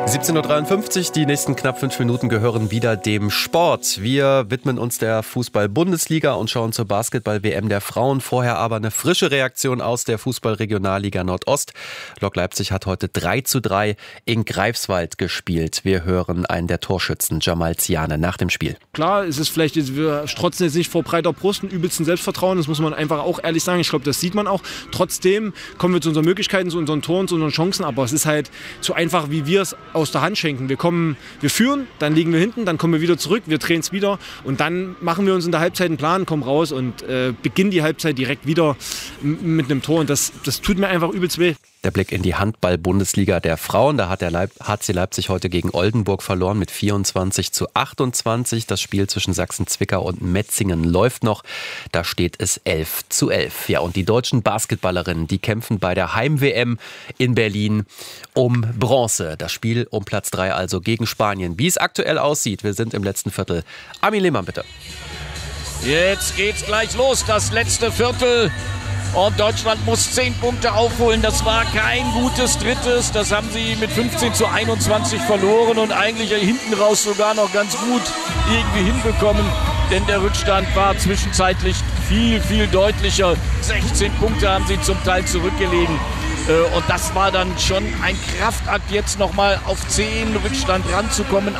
17:53 Uhr, die nächsten knapp 5 Minuten gehören wieder dem Sport. Wir widmen uns der Fußball-Bundesliga und schauen zur Basketball-WM der Frauen. Vorher aber eine frische Reaktion aus der Fußball-Regionalliga Nordost. Lok Leipzig hat heute 3:3 in Greifswald gespielt. Wir hören einen der Torschützen, Jamal Ziane, nach dem Spiel. Klar, es ist vielleicht, wir strotzen jetzt nicht vor breiter Brust und übelsten Selbstvertrauen. Das muss man einfach auch ehrlich sagen. Ich glaube, das sieht man auch. Trotzdem kommen wir zu unseren Möglichkeiten, zu unseren Toren, zu unseren Chancen. Aber es ist halt so einfach, wie wir es aus der Hand schenken. Wir führen, dann liegen wir hinten, dann kommen wir wieder zurück, wir drehen es wieder und dann machen wir uns in der Halbzeit einen Plan, kommen raus und beginnen die Halbzeit direkt wieder mit einem Tor. Und das tut mir einfach übelst weh. Der Blick in die Handball-Bundesliga der Frauen. Da hat der HC Leipzig heute gegen Oldenburg verloren mit 24:28. Das Spiel zwischen Sachsen-Zwickau und Metzingen läuft noch. Da steht es 11:11. Ja, und die deutschen Basketballerinnen, die kämpfen bei der Heim-WM in Berlin um Bronze. Das Spiel um Platz 3 also gegen Spanien. Wie es aktuell aussieht, wir sind im letzten Viertel. Armin Lehmann, bitte. Jetzt geht's gleich los, das letzte Viertel. Und Deutschland muss 10 Punkte aufholen. Das war kein gutes Drittes. Das haben sie mit 15:21 verloren und eigentlich hinten raus sogar noch ganz gut irgendwie hinbekommen. Denn der Rückstand war zwischenzeitlich viel, viel deutlicher. 16 Punkte haben sie zum Teil zurückgelegen. Und das war dann schon ein Kraftakt, jetzt nochmal auf 10 Rückstand ranzukommen.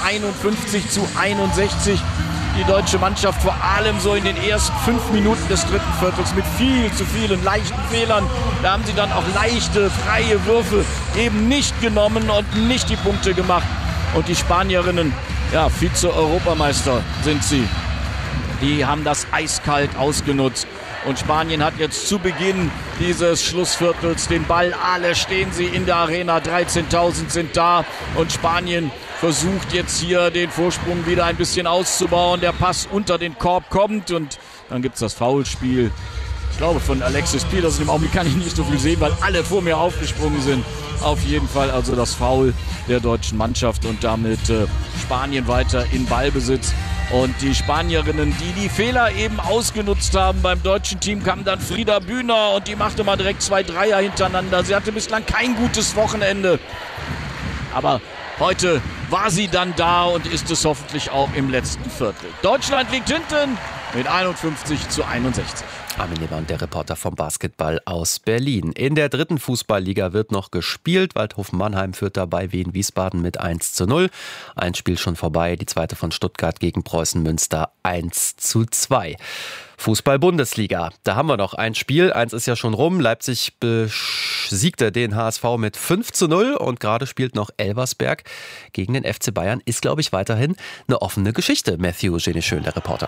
51:61. Die deutsche Mannschaft vor allem so in den ersten 5 Minuten des dritten Viertels mit viel zu vielen leichten Fehlern. Da haben sie dann auch leichte, freie Würfe eben nicht genommen und nicht die Punkte gemacht. Und die Spanierinnen, ja, Vize-Europameister sind sie. Die haben das eiskalt ausgenutzt. Und Spanien hat jetzt zu Beginn dieses Schlussviertels den Ball. Alle stehen sie in der Arena. 13.000 sind da. Und Spanien versucht jetzt hier den Vorsprung wieder ein bisschen auszubauen. Der Pass unter den Korb kommt. Und dann gibt es das Foulspiel. Ich glaube von Alexis Petersen. Im Augenblick kann ich nicht so viel sehen, weil alle vor mir aufgesprungen sind. Auf jeden Fall also das Foul der deutschen Mannschaft. Und damit Spanien weiter in Ballbesitz. Und die Spanierinnen, die Fehler eben ausgenutzt haben beim deutschen Team, kam dann Frieda Bühner und die machte mal direkt 2 Dreier hintereinander. Sie hatte bislang kein gutes Wochenende. Aber heute war sie dann da und ist es hoffentlich auch im letzten Viertel. Deutschland liegt hinten mit 51:61. Armin Lehmann, der Reporter vom Basketball aus Berlin. In der dritten Fußballliga wird noch gespielt. Waldhofen Mannheim führt dabei Wien Wiesbaden mit 1:0. Ein Spiel schon vorbei, die zweite von Stuttgart gegen Preußen Münster 1:2. Fußball-Bundesliga, da haben wir noch ein Spiel. Eins ist ja schon rum. Leipzig besiegte den HSV mit 5:0 und gerade spielt noch Elversberg gegen den FC Bayern. Ist, glaube ich, weiterhin eine offene Geschichte. Matthew Geneschön, der Reporter.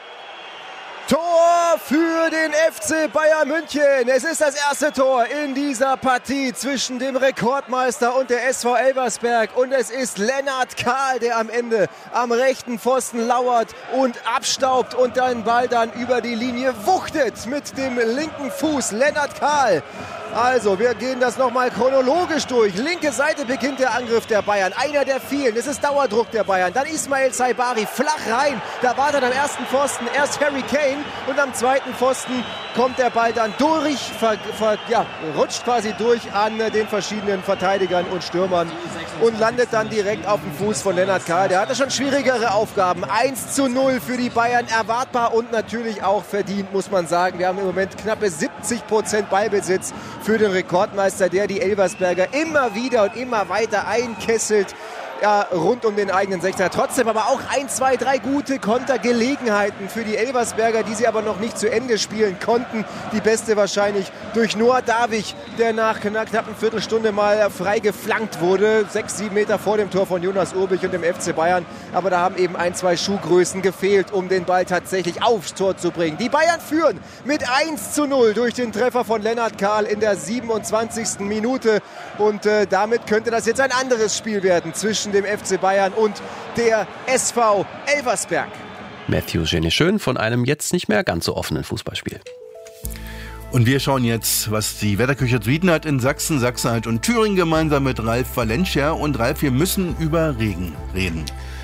Tor für den FC Bayern München. Es ist das erste Tor in dieser Partie zwischen dem Rekordmeister und der SV Elversberg. Und es ist Lennart Kahl, der am Ende am rechten Pfosten lauert und abstaubt und den Ball dann über die Linie wuchtet mit dem linken Fuß. Lennart Kahl. Also, wir gehen das nochmal chronologisch durch. Linke Seite beginnt der Angriff der Bayern. Einer der vielen. Es ist Dauerdruck der Bayern. Dann Ismail Saibari flach rein. Da war dann am ersten Pfosten erst Harry Kane. Und am zweiten Pfosten kommt der Ball dann durch, rutscht quasi durch an den verschiedenen Verteidigern und Stürmern und landet dann direkt auf dem Fuß von Lennart Kahl. Der hatte schon schwierigere Aufgaben. 1:0 für die Bayern. Erwartbar und natürlich auch verdient, muss man sagen. Wir haben im Moment knappe 70% Ballbesitz für den Rekordmeister, der die Elversberger immer wieder und immer weiter einkesselt. Ja, rund um den eigenen 16er. Trotzdem aber auch 1, 2, 3 gute Kontergelegenheiten für die Elversberger, die sie aber noch nicht zu Ende spielen konnten. Die beste wahrscheinlich durch Noah Davig, der nach knapp einer Viertelstunde mal frei geflankt wurde. 6, 7 Meter vor dem Tor von Jonas Urbich und dem FC Bayern. Aber da haben eben 1, 2 Schuhgrößen gefehlt, um den Ball tatsächlich aufs Tor zu bringen. Die Bayern führen mit 1:0 durch den Treffer von Lennart Kahl in der 27. Minute. Und damit könnte das jetzt ein anderes Spiel werden zwischen dem FC Bayern und der SV Elversberg. Matthew Geneschön von einem jetzt nicht mehr ganz so offenen Fußballspiel. Und wir schauen jetzt, was die Wetterküche zu bieten hat in Sachsen, Sachsen-Anhalt und Thüringen gemeinsam mit Ralf Valencia. Und Ralf, wir müssen über Regen reden.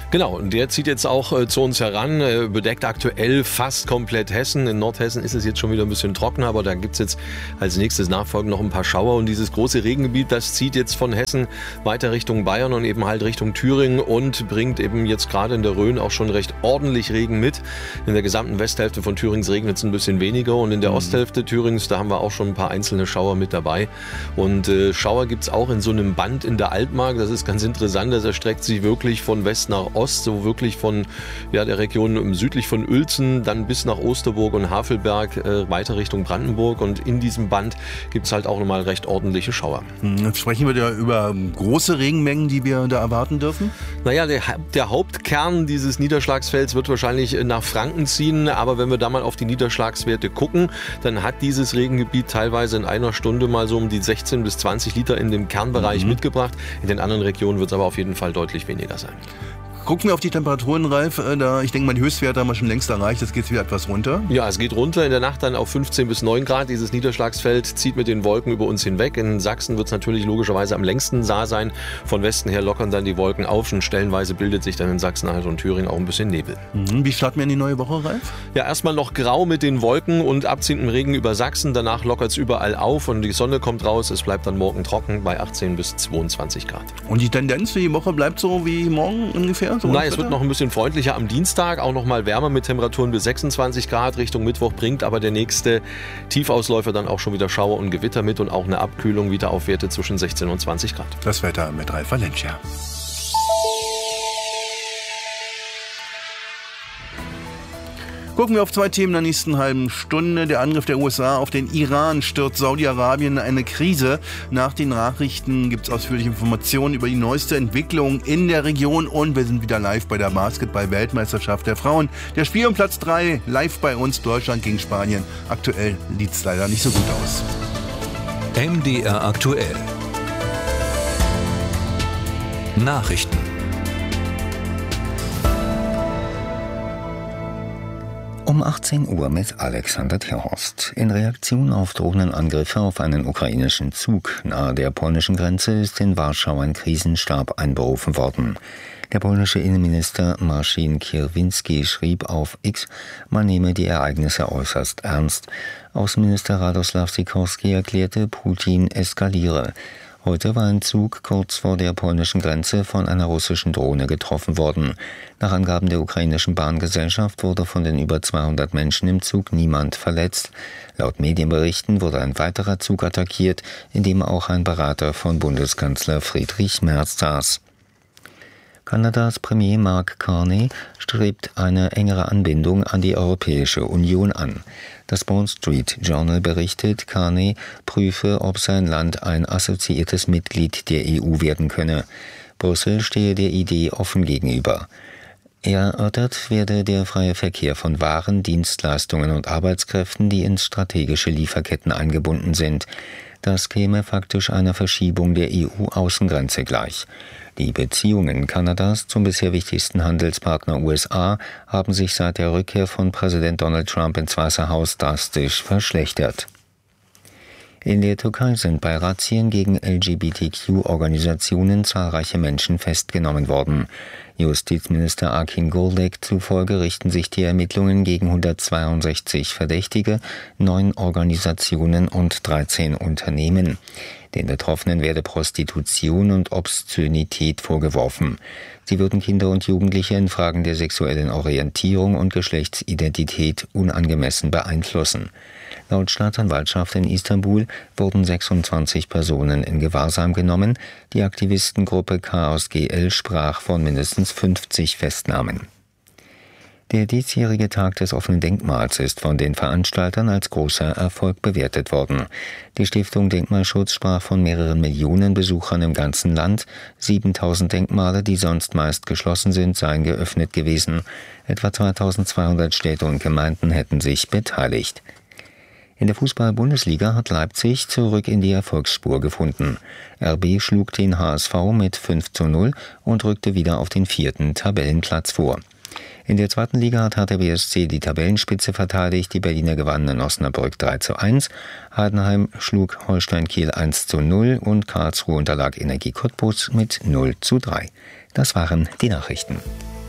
Genau, und der zieht jetzt auch zu uns heran, bedeckt aktuell fast komplett Hessen. In Nordhessen ist es jetzt schon wieder ein bisschen trockener, aber da gibt es jetzt als nächstes nachfolgend noch ein paar Schauer. Und dieses große Regengebiet, das zieht jetzt von Hessen weiter Richtung Bayern und eben halt Richtung Thüringen und bringt eben jetzt gerade in der Rhön auch schon recht ordentlich Regen mit. In der gesamten Westhälfte von Thürings regnet es ein bisschen weniger und in der Osthälfte Thürings, da haben wir auch schon ein paar einzelne Schauer mit dabei. Und Schauer gibt es auch in so einem Band in der Altmark. Das ist ganz interessant, das erstreckt sich wirklich von West nach Ost, so wirklich von der Region südlich von Uelzen, dann bis nach Osterburg und Havelberg, weiter Richtung Brandenburg. Und in diesem Band gibt es halt auch nochmal recht ordentliche Schauer. Jetzt sprechen wir da über große Regenmengen, die wir da erwarten dürfen? Naja, der Hauptkern dieses Niederschlagsfelds wird wahrscheinlich nach Franken ziehen, aber wenn wir da mal auf die Niederschlagswerte gucken, dann hat dieses Regengebiet teilweise in einer Stunde mal so um die 16 bis 20 Liter in dem Kernbereich mitgebracht. In den anderen Regionen wird es aber auf jeden Fall deutlich weniger sein. Gucken wir auf die Temperaturen, Ralf. Ich denke, mein Höchstwert haben wir schon längst erreicht. Jetzt geht es wieder etwas runter. Ja, es geht runter. In der Nacht dann auf 15 bis 9 Grad. Dieses Niederschlagsfeld zieht mit den Wolken über uns hinweg. In Sachsen wird es natürlich logischerweise am längsten da sein. Von Westen her lockern dann die Wolken auf. Und stellenweise bildet sich dann in Sachsen-Anhalt und Thüringen auch ein bisschen Nebel. Wie starten wir in die neue Woche, Ralf? Ja, erstmal noch grau mit den Wolken und abziehendem Regen über Sachsen. Danach lockert es überall auf und die Sonne kommt raus. Es bleibt dann morgen trocken bei 18 bis 22 Grad. Und die Tendenz für die Woche bleibt so wie morgen ungefähr? So Nein, es wird noch ein bisschen freundlicher am Dienstag, auch noch mal wärmer mit Temperaturen bis 26 Grad. Richtung Mittwoch bringt aber der nächste Tiefausläufer dann auch schon wieder Schauer und Gewitter mit und auch eine Abkühlung wieder auf Werte zwischen 16 und 20 Grad. Das Wetter mit Ralf Valencia. Gucken wir auf zwei Themen in der nächsten halben Stunde. Der Angriff der USA auf den Iran stürzt Saudi-Arabien in eine Krise. Nach den Nachrichten gibt es ausführliche Informationen über die neueste Entwicklung in der Region. Und wir sind wieder live bei der Basketball-Weltmeisterschaft der Frauen. Der Spiel um Platz 3 live bei uns, Deutschland gegen Spanien. Aktuell sieht es leider nicht so gut aus. MDR aktuell. Nachrichten. Um 18 Uhr mit Alexander Terhorst. In Reaktion auf Drohnenangriffe auf einen ukrainischen Zug nahe der polnischen Grenze ist in Warschau ein Krisenstab einberufen worden. Der polnische Innenminister Marcin Kierwiński schrieb auf X, man nehme die Ereignisse äußerst ernst. Außenminister Radoslaw Sikorski erklärte, Putin eskaliere. Heute war ein Zug kurz vor der polnischen Grenze von einer russischen Drohne getroffen worden. Nach Angaben der ukrainischen Bahngesellschaft wurde von den über 200 Menschen im Zug niemand verletzt. Laut Medienberichten wurde ein weiterer Zug attackiert, in dem auch ein Berater von Bundeskanzler Friedrich Merz saß. Kanadas Premier Mark Carney strebt eine engere Anbindung an die Europäische Union an. Das Wall Street Journal berichtet, Carney prüfe, ob sein Land ein assoziiertes Mitglied der EU werden könne. Brüssel stehe der Idee offen gegenüber. Erörtert werde der freie Verkehr von Waren, Dienstleistungen und Arbeitskräften, die in strategische Lieferketten eingebunden sind. Das käme faktisch einer Verschiebung der EU-Außengrenze gleich. Die Beziehungen Kanadas zum bisher wichtigsten Handelspartner USA haben sich seit der Rückkehr von Präsident Donald Trump ins Weiße Haus drastisch verschlechtert. In der Türkei sind bei Razzien gegen LGBTQ-Organisationen zahlreiche Menschen festgenommen worden. Justizminister Akin Gürlek zufolge richten sich die Ermittlungen gegen 162 Verdächtige, 9 Organisationen und 13 Unternehmen. Den Betroffenen werde Prostitution und Obszönität vorgeworfen. Sie würden Kinder und Jugendliche in Fragen der sexuellen Orientierung und Geschlechtsidentität unangemessen beeinflussen. Laut Staatsanwaltschaft in Istanbul wurden 26 Personen in Gewahrsam genommen. Die Aktivistengruppe Chaos GL sprach von mindestens 50 Festnahmen. Der diesjährige Tag des offenen Denkmals ist von den Veranstaltern als großer Erfolg bewertet worden. Die Stiftung Denkmalschutz sprach von mehreren Millionen Besuchern im ganzen Land. 7000 Denkmale, die sonst meist geschlossen sind, seien geöffnet gewesen. Etwa 2200 Städte und Gemeinden hätten sich beteiligt. In der Fußball-Bundesliga hat Leipzig zurück in die Erfolgsspur gefunden. RB schlug den HSV mit 5:0 und rückte wieder auf den 4. Tabellenplatz vor. In der 2. Liga hat Hertha BSC die Tabellenspitze verteidigt. Die Berliner gewannen in Osnabrück 3:1. Heidenheim schlug Holstein Kiel 1:0 und Karlsruhe unterlag Energie Cottbus mit 0:3. Das waren die Nachrichten.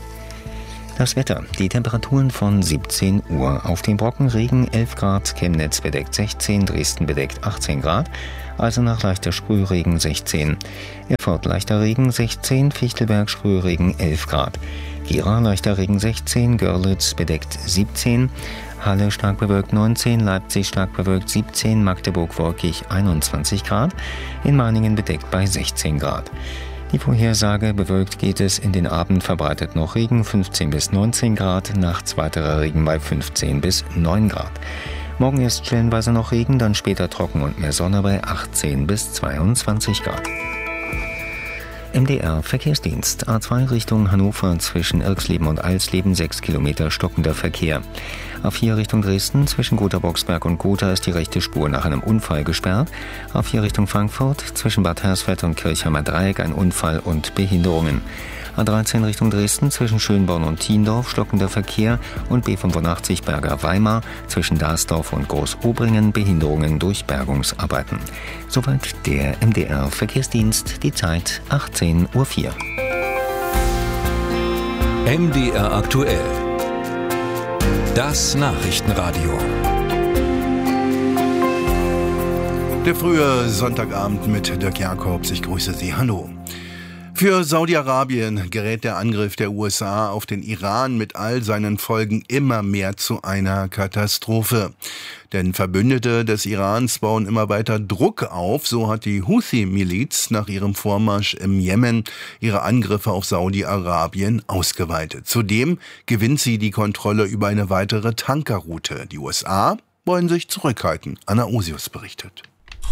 Das Wetter. Die Temperaturen von 17 Uhr. Auf den Brocken Regen 11 Grad, Chemnitz bedeckt 16, Dresden bedeckt 18 Grad, Eisenach leichter Sprühregen 16, Erfurt leichter Regen 16, Fichtelberg Sprühregen 11 Grad, Gera leichter Regen 16, Görlitz bedeckt 17, Halle stark bewölkt 19, Leipzig stark bewölkt 17, Magdeburg wolkig 21 Grad, in Meiningen bedeckt bei 16 Grad. Die Vorhersage: bewölkt geht es, in den Abend verbreitet noch Regen, 15 bis 19 Grad, nachts weiterer Regen bei 15 bis 9 Grad. Morgen ist stellenweise noch Regen, dann später trocken und mehr Sonne bei 18 bis 22 Grad. MDR Verkehrsdienst. A2 Richtung Hannover zwischen Irxleben und Eilsleben 6 Kilometer stockender Verkehr. A4 Richtung Dresden zwischen Gotha-Boxberg und Gotha ist die rechte Spur nach einem Unfall gesperrt. A4 Richtung Frankfurt zwischen Bad Hersfeld und Kirchheimer Dreieck ein Unfall und Behinderungen. A13 Richtung Dresden zwischen Schönborn und Thiendorf stockender Verkehr und B85 Berger-Weimar zwischen Dasdorf und Großobringen Behinderungen durch Bergungsarbeiten. Soweit der MDR Verkehrsdienst, die Zeit 18:04 Uhr. MDR aktuell. Das Nachrichtenradio. Der frühe Sonntagabend mit Dirk Jakobs. Ich grüße Sie. Hallo. Für Saudi-Arabien gerät der Angriff der USA auf den Iran mit all seinen Folgen immer mehr zu einer Katastrophe. Denn Verbündete des Irans bauen immer weiter Druck auf. So hat die Houthi-Miliz nach ihrem Vormarsch im Jemen ihre Angriffe auf Saudi-Arabien ausgeweitet. Zudem gewinnt sie die Kontrolle über eine weitere Tankerroute. Die USA wollen sich zurückhalten. Anna Osius berichtet.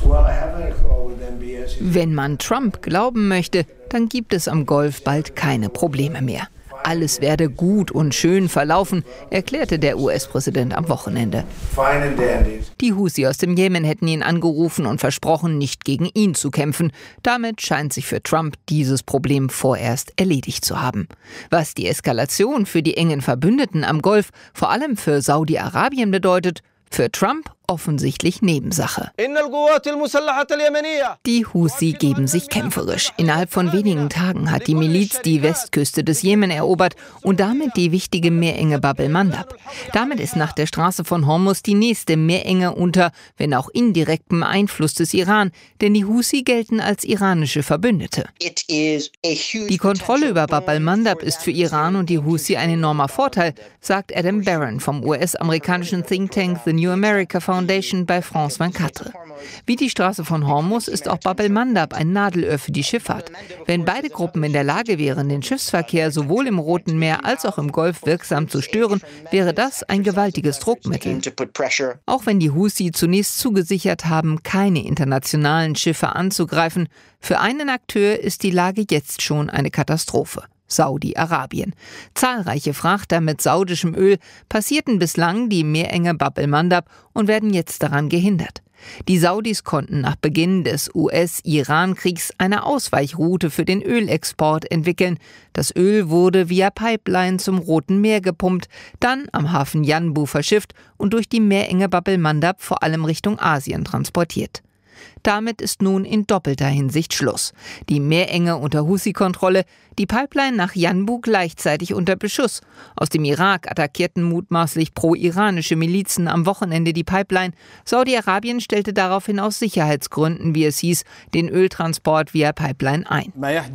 Wenn man Trump glauben möchte, dann gibt es am Golf bald keine Probleme mehr. Alles werde gut und schön verlaufen, erklärte der US-Präsident am Wochenende. Die Houthi aus dem Jemen hätten ihn angerufen und versprochen, nicht gegen ihn zu kämpfen. Damit scheint sich für Trump dieses Problem vorerst erledigt zu haben. Was die Eskalation für die engen Verbündeten am Golf, vor allem für Saudi-Arabien bedeutet, für Trump offensichtlich Nebensache. Die Houthi geben sich kämpferisch. Innerhalb von wenigen Tagen hat die Miliz die Westküste des Jemen erobert und damit die wichtige Meerenge Bab el-Mandab. Damit ist nach der Straße von Hormuz die nächste Meerenge unter, wenn auch indirektem Einfluss des Iran, denn die Houthi gelten als iranische Verbündete. Die Kontrolle über Bab el-Mandab ist für Iran und die Houthi ein enormer Vorteil, sagt Adam Barron vom US-amerikanischen Think Tank The New America Foundation bei France 24. Wie die Straße von Hormuz ist auch Bab el-Mandab ein Nadelöhr für die Schifffahrt. Wenn beide Gruppen in der Lage wären, den Schiffsverkehr sowohl im Roten Meer als auch im Golf wirksam zu stören, wäre das ein gewaltiges Druckmittel. Auch wenn die Houthi zunächst zugesichert haben, keine internationalen Schiffe anzugreifen, für einen Akteur ist die Lage jetzt schon eine Katastrophe: Saudi-Arabien. Zahlreiche Frachter mit saudischem Öl passierten bislang die Meerenge Bab el-Mandab und werden jetzt daran gehindert. Die Saudis konnten nach Beginn des US-Iran-Kriegs eine Ausweichroute für den Ölexport entwickeln. Das Öl wurde via Pipeline zum Roten Meer gepumpt, dann am Hafen Yanbu verschifft und durch die Meerenge Bab el-Mandab vor allem Richtung Asien transportiert. Damit ist nun in doppelter Hinsicht Schluss. Die Meerenge unter Houthi-Kontrolle, die Pipeline nach Yanbu gleichzeitig unter Beschuss. Aus dem Irak attackierten mutmaßlich pro-iranische Milizen am Wochenende die Pipeline. Saudi-Arabien stellte daraufhin aus Sicherheitsgründen, wie es hieß, den Öltransport via Pipeline ein.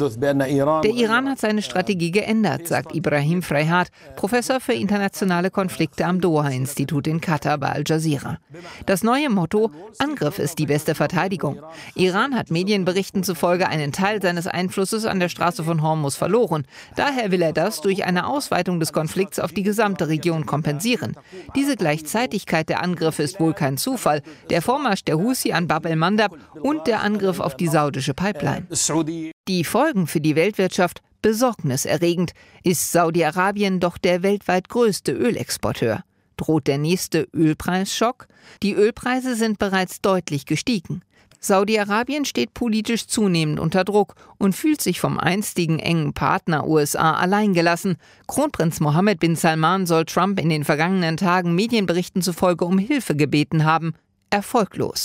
Der Iran hat seine Strategie geändert, sagt Ibrahim Freyhat, Professor für internationale Konflikte am Doha-Institut in Katar bei Al Jazeera. Das neue Motto: Angriff ist die beste Verteidigung. Iran hat Medienberichten zufolge einen Teil seines Einflusses an der Straße von Hormuz verloren. Daher will er das durch eine Ausweitung des Konflikts auf die gesamte Region kompensieren. Diese Gleichzeitigkeit der Angriffe ist wohl kein Zufall. Der Vormarsch der Houthi an Bab el-Mandab und der Angriff auf die saudische Pipeline. Die Folgen für die Weltwirtschaft besorgniserregend. Ist Saudi-Arabien doch der weltweit größte Ölexporteur? Droht der nächste Ölpreisschock? Die Ölpreise sind bereits deutlich gestiegen. Saudi-Arabien steht politisch zunehmend unter Druck und fühlt sich vom einstigen engen Partner USA alleingelassen. Kronprinz Mohammed bin Salman soll Trump in den vergangenen Tagen Medienberichten zufolge um Hilfe gebeten haben. Erfolglos.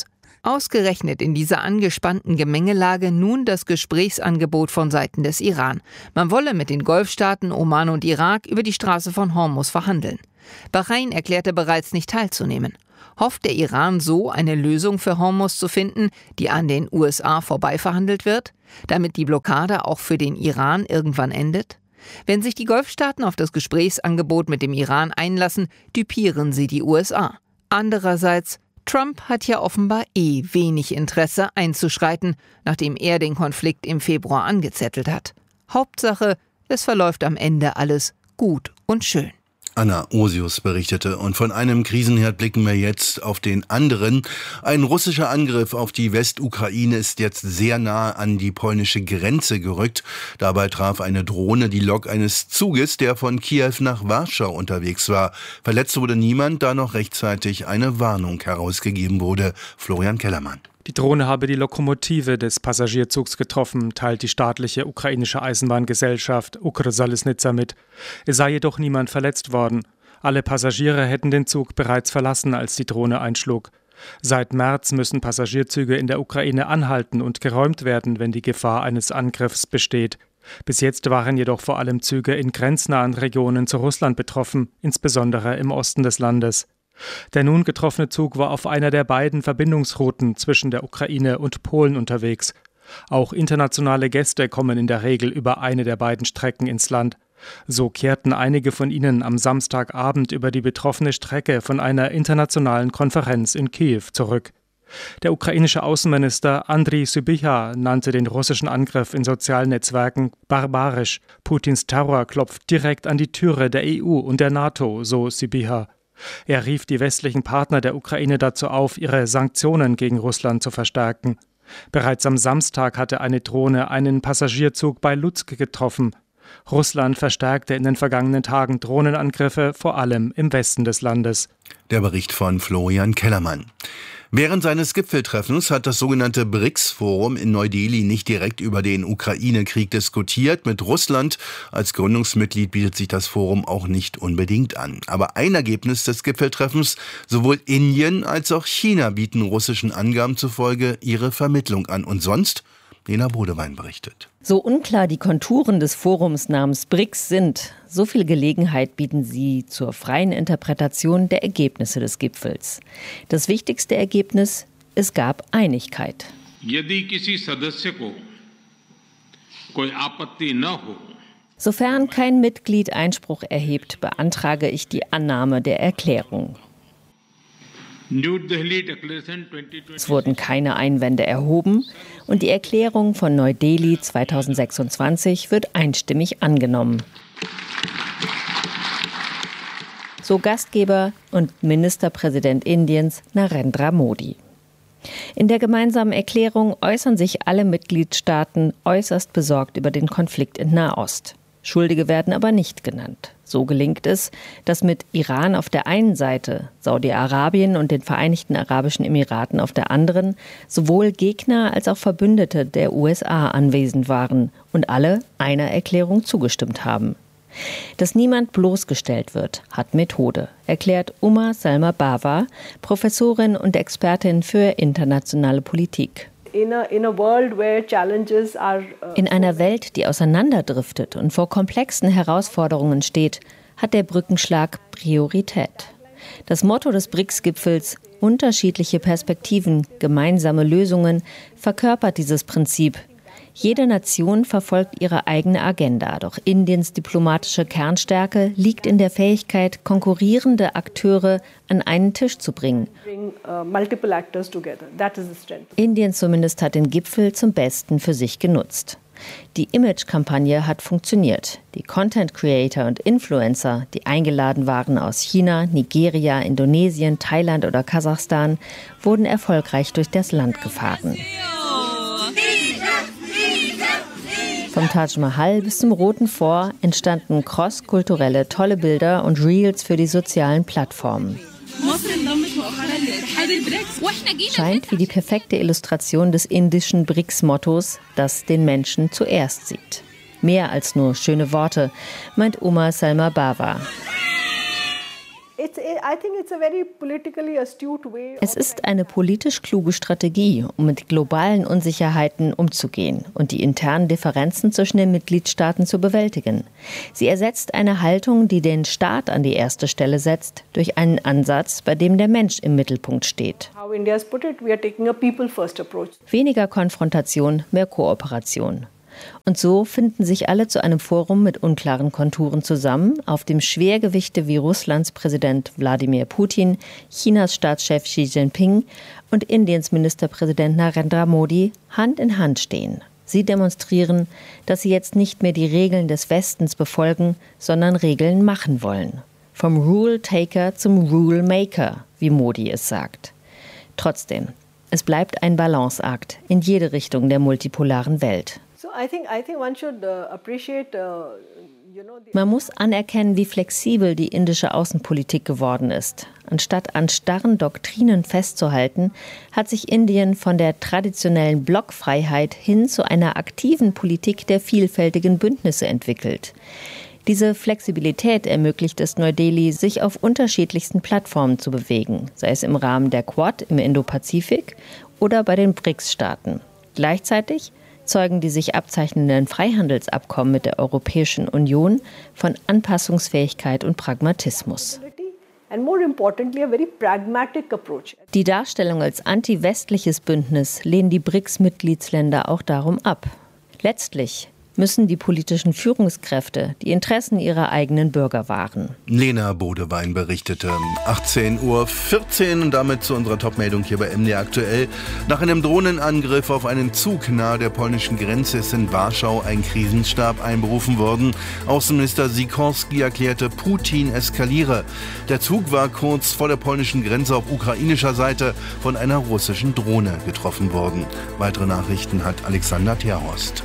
Ausgerechnet in dieser angespannten Gemengelage nun das Gesprächsangebot von Seiten des Iran. Man wolle mit den Golfstaaten Oman und Irak über die Straße von Hormuz verhandeln. Bahrain erklärte bereits nicht teilzunehmen. Hofft der Iran so, eine Lösung für Hormuz zu finden, die an den USA vorbei verhandelt wird, damit die Blockade auch für den Iran irgendwann endet? Wenn sich die Golfstaaten auf das Gesprächsangebot mit dem Iran einlassen, düpieren sie die USA. Andererseits, Trump hat ja offenbar wenig Interesse einzuschreiten, nachdem er den Konflikt im Februar angezettelt hat. Hauptsache, es verläuft am Ende alles gut und schön. Anna Osius berichtete. Und von einem Krisenherd blicken wir jetzt auf den anderen. Ein russischer Angriff auf die Westukraine ist jetzt sehr nah an die polnische Grenze gerückt. Dabei traf eine Drohne die Lok eines Zuges, der von Kiew nach Warschau unterwegs war. Verletzt wurde niemand, da noch rechtzeitig eine Warnung herausgegeben wurde. Florian Kellermann. Die Drohne habe die Lokomotive des Passagierzugs getroffen, teilt die staatliche ukrainische Eisenbahngesellschaft Ukrzaliznytsia mit. Es sei jedoch niemand verletzt worden. Alle Passagiere hätten den Zug bereits verlassen, als die Drohne einschlug. Seit März müssen Passagierzüge in der Ukraine anhalten und geräumt werden, wenn die Gefahr eines Angriffs besteht. Bis jetzt waren jedoch vor allem Züge in grenznahen Regionen zu Russland betroffen, insbesondere im Osten des Landes. Der nun getroffene Zug war auf einer der beiden Verbindungsrouten zwischen der Ukraine und Polen unterwegs. Auch internationale Gäste kommen in der Regel über eine der beiden Strecken ins Land. So kehrten einige von ihnen am Samstagabend über die betroffene Strecke von einer internationalen Konferenz in Kiew zurück. Der ukrainische Außenminister Andriy Sybiha nannte den russischen Angriff in sozialen Netzwerken barbarisch. Putins Terror klopft direkt an die Türe der EU und der NATO, so Sybiha. Er rief die westlichen Partner der Ukraine dazu auf, ihre Sanktionen gegen Russland zu verstärken. Bereits am Samstag hatte eine Drohne einen Passagierzug bei Lutsk getroffen. Russland verstärkte in den vergangenen Tagen Drohnenangriffe, vor allem im Westen des Landes. Der Bericht von Florian Kellermann. Während seines Gipfeltreffens hat das sogenannte BRICS-Forum in Neu-Delhi nicht direkt über den Ukraine-Krieg diskutiert. Mit Russland als Gründungsmitglied bietet sich das Forum auch nicht unbedingt an. Aber ein Ergebnis des Gipfeltreffens: sowohl Indien als auch China bieten russischen Angaben zufolge ihre Vermittlung an. Und sonst? Lena Bodewein berichtet. So unklar die Konturen des Forums namens BRICS sind, so viel Gelegenheit bieten sie zur freien Interpretation der Ergebnisse des Gipfels. Das wichtigste Ergebnis: es gab Einigkeit. Sofern kein Mitglied Einspruch erhebt, beantrage ich die Annahme der Erklärung. Es wurden keine Einwände erhoben und die Erklärung von Neu-Delhi 2026 wird einstimmig angenommen. So Gastgeber und Ministerpräsident Indiens Narendra Modi. In der gemeinsamen Erklärung äußern sich alle Mitgliedstaaten äußerst besorgt über den Konflikt in Nahost. Schuldige werden aber nicht genannt. So gelingt es, dass mit Iran auf der einen Seite, Saudi-Arabien und den Vereinigten Arabischen Emiraten auf der anderen, sowohl Gegner als auch Verbündete der USA anwesend waren und alle einer Erklärung zugestimmt haben. Dass niemand bloßgestellt wird, hat Methode, erklärt Uma Salma Bava, Professorin und Expertin für internationale Politik. In einer Welt, die auseinanderdriftet und vor komplexen Herausforderungen steht, hat der Brückenschlag Priorität. Das Motto des BRICS-Gipfels, unterschiedliche Perspektiven, gemeinsame Lösungen, verkörpert dieses Prinzip. Jede Nation verfolgt ihre eigene Agenda, doch Indiens diplomatische Kernstärke liegt in der Fähigkeit, konkurrierende Akteure an einen Tisch zu bringen. Indien zumindest hat den Gipfel zum Besten für sich genutzt. Die Image-Kampagne hat funktioniert. Die Content-Creator und Influencer, die eingeladen waren aus China, Nigeria, Indonesien, Thailand oder Kasachstan, wurden erfolgreich durch das Land gefahren. Vom Taj Mahal bis zum Roten Fort entstanden crosskulturelle tolle Bilder und Reels für die sozialen Plattformen. Scheint wie die perfekte Illustration des indischen BRICS-Mottos, das den Menschen zuerst sieht. Mehr als nur schöne Worte, meint Uma Salma Bava. Es ist eine politisch kluge Strategie, um mit globalen Unsicherheiten umzugehen und die internen Differenzen zwischen den Mitgliedstaaten zu bewältigen. Sie ersetzt eine Haltung, die den Staat an die erste Stelle setzt, durch einen Ansatz, bei dem der Mensch im Mittelpunkt steht. Weniger Konfrontation, mehr Kooperation. Und so finden sich alle zu einem Forum mit unklaren Konturen zusammen, auf dem Schwergewichte wie Russlands Präsident Wladimir Putin, Chinas Staatschef Xi Jinping und Indiens Ministerpräsident Narendra Modi Hand in Hand stehen. Sie demonstrieren, dass sie jetzt nicht mehr die Regeln des Westens befolgen, sondern Regeln machen wollen. Vom Rule-Taker zum Rule-Maker, wie Modi es sagt. Trotzdem, es bleibt ein Balanceakt in jede Richtung der multipolaren Welt. Man muss anerkennen, wie flexibel die indische Außenpolitik geworden ist. Anstatt an starren Doktrinen festzuhalten, hat sich Indien von der traditionellen Blockfreiheit hin zu einer aktiven Politik der vielfältigen Bündnisse entwickelt. Diese Flexibilität ermöglicht es Neu-Delhi, sich auf unterschiedlichsten Plattformen zu bewegen, sei es im Rahmen der Quad im Indopazifik oder bei den BRICS-Staaten. Gleichzeitig zeugen die sich abzeichnenden Freihandelsabkommen mit der Europäischen Union von Anpassungsfähigkeit und Pragmatismus. Die Darstellung als anti-westliches Bündnis lehnen die BRICS-Mitgliedsländer auch darum ab. Letztlich müssen die politischen Führungskräfte die Interessen ihrer eigenen Bürger wahren. Lena Bodewein berichtete. 18:14 Uhr und damit zu unserer Top-Meldung hier bei MDR aktuell. Nach einem Drohnenangriff auf einen Zug nahe der polnischen Grenze ist in Warschau ein Krisenstab einberufen worden. Außenminister Sikorski erklärte, Putin eskaliere. Der Zug war kurz vor der polnischen Grenze auf ukrainischer Seite von einer russischen Drohne getroffen worden. Weitere Nachrichten hat Alexander Terhorst.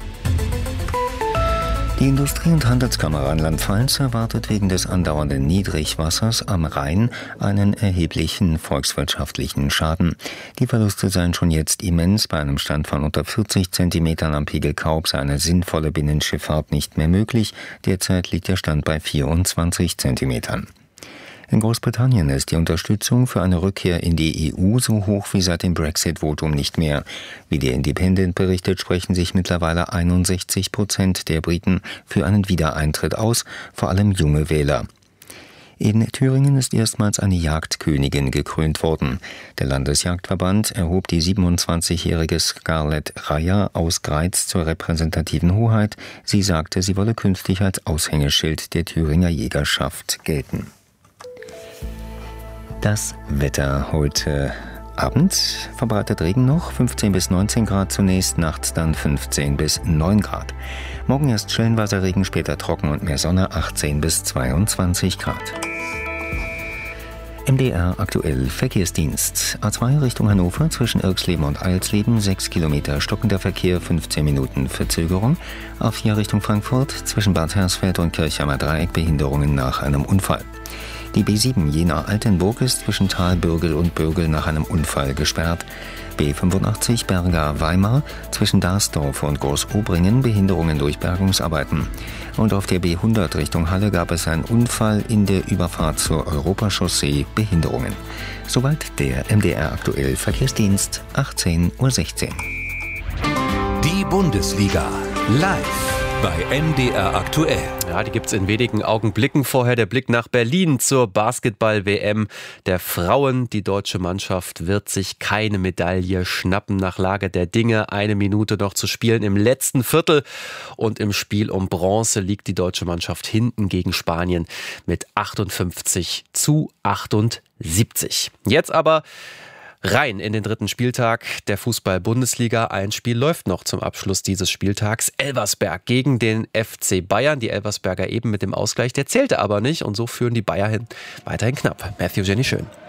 Die Industrie- und Handelskammer Rheinland-Pfalz erwartet wegen des andauernden Niedrigwassers am Rhein einen erheblichen volkswirtschaftlichen Schaden. Die Verluste seien schon jetzt immens. Bei einem Stand von unter 40 Zentimetern am Pegel Kaub sei eine sinnvolle Binnenschifffahrt nicht mehr möglich. Derzeit liegt der Stand bei 24 Zentimetern. In Großbritannien ist die Unterstützung für eine Rückkehr in die EU so hoch wie seit dem Brexit-Votum nicht mehr. Wie der Independent berichtet, sprechen sich mittlerweile 61% der Briten für einen Wiedereintritt aus, vor allem junge Wähler. In Thüringen ist erstmals eine Jagdkönigin gekrönt worden. Der Landesjagdverband erhob die 27-jährige Scarlett Reyer aus Greiz zur repräsentativen Hoheit. Sie sagte, sie wolle künftig als Aushängeschild der Thüringer Jägerschaft gelten. Das Wetter heute Abend: verbreitet Regen noch, 15 bis 19 Grad zunächst, nachts dann 15 bis 9 Grad. Morgen erst stellenweise Regen, später trocken und mehr Sonne, 18 bis 22 Grad. MDR aktuell Verkehrsdienst. A2 Richtung Hannover zwischen Irxleben und Eilsleben 6 Kilometer stockender Verkehr, 15 Minuten Verzögerung. A4 Richtung Frankfurt zwischen Bad Hersfeld und Kirchheimer Dreieck Behinderungen nach einem Unfall. Die B7 Jena-Altenburg ist zwischen Talbürgel und Bürgel nach einem Unfall gesperrt. B85 Berga-Weimar zwischen Darsdorf und Großobringen Behinderungen durch Bergungsarbeiten. Und auf der B100 Richtung Halle gab es einen Unfall in der Überfahrt zur Europachaussee, Behinderungen. Soweit der MDR aktuell Verkehrsdienst, 18:16 Uhr. Die Bundesliga live bei MDR aktuell. Ja, die gibt's in wenigen Augenblicken. Vorher der Blick nach Berlin zur Basketball-WM der Frauen. Die deutsche Mannschaft wird sich keine Medaille schnappen. Nach Lage der Dinge 1 Minute noch zu spielen im letzten Viertel. Und im Spiel um Bronze liegt die deutsche Mannschaft hinten gegen Spanien mit 58:78. Jetzt aber rein in den dritten Spieltag der Fußball-Bundesliga. Ein Spiel läuft noch zum Abschluss dieses Spieltags. Elversberg gegen den FC Bayern. Die Elversberger eben mit dem Ausgleich, der zählte aber nicht. Und so führen die Bayern weiterhin knapp. Matthew Jenny Schön.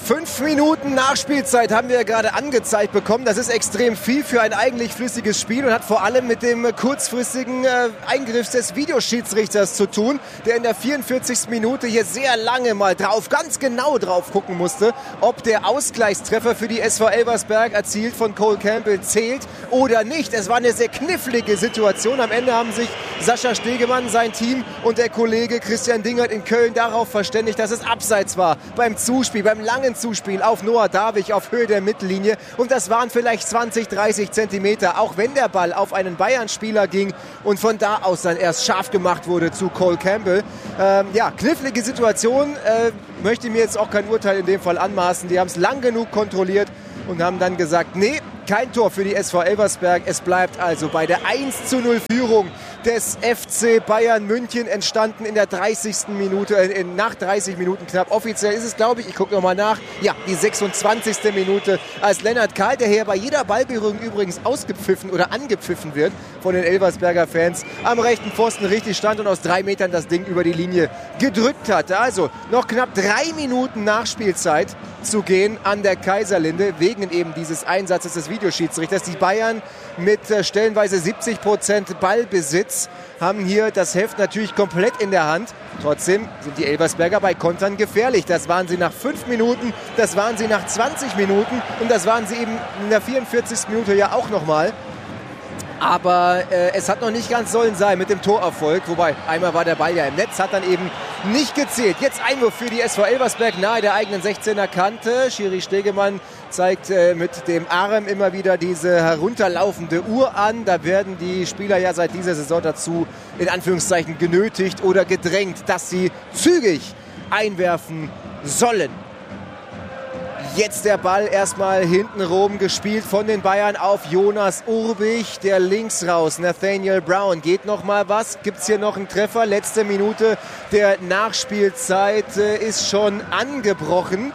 5 Minuten Nachspielzeit haben wir gerade angezeigt bekommen. Das ist extrem viel für ein eigentlich flüssiges Spiel und hat vor allem mit dem kurzfristigen Eingriff des Videoschiedsrichters zu tun, der in der 44. Minute hier sehr lange mal ganz genau drauf gucken musste, ob der Ausgleichstreffer für die SV Elversberg erzielt von Cole Campbell zählt oder nicht. Es war eine sehr knifflige Situation. Am Ende haben sich Sascha Stegemann, sein Team und der Kollege Christian Dingert in Köln darauf verständigt, dass es abseits war beim Zuspiel, beim langen Zuspiel auf Noah Davich auf Höhe der Mittellinie. Und das waren vielleicht 20, 30 Zentimeter, auch wenn der Ball auf einen Bayern-Spieler ging und von da aus dann erst scharf gemacht wurde zu Cole Campbell. Knifflige Situation, möchte mir jetzt auch kein Urteil in dem Fall anmaßen. Die haben es lang genug kontrolliert und haben dann gesagt, nee, kein Tor für die SV Elversberg. Es bleibt also bei der 1:0 Führung des FC Bayern München, entstanden in der 30. Minute, nach 30 Minuten knapp. Offiziell ist es, glaube ich gucke nochmal nach, ja, die 26. Minute, als Lennart Kahl, der hier bei jeder Ballberührung übrigens ausgepfiffen oder angepfiffen wird von den Elversberger Fans, am rechten Pfosten richtig stand und aus 3 Metern das Ding über die Linie gedrückt hatte. Also noch knapp 3 Minuten Nachspielzeit zu gehen an der Kaiserlinde, wegen eben dieses Einsatzes des Videoschiedsrichters. Die Bayern mit stellenweise 70% Ballbesitz haben hier das Heft natürlich komplett in der Hand. Trotzdem sind die Elversberger bei Kontern gefährlich. Das waren sie nach 5 Minuten, das waren sie nach 20 Minuten und das waren sie eben in der 44. Minute ja auch nochmal. Aber es hat noch nicht ganz sollen sein mit dem Torerfolg. Wobei, einmal war der Ball ja im Netz, hat dann eben nicht gezählt. Jetzt Einwurf für die SV Elversberg nahe der eigenen 16er Kante. Schiri Stegemann zeigt mit dem Arm immer wieder diese herunterlaufende Uhr an. Da werden die Spieler ja seit dieser Saison dazu in Anführungszeichen genötigt oder gedrängt, dass sie zügig einwerfen sollen. Jetzt der Ball erstmal hintenrum gespielt von den Bayern auf Jonas Urbich, der links raus. Nathaniel Brown, geht noch mal was? Gibt es hier noch einen Treffer? Letzte Minute der Nachspielzeit ist schon angebrochen.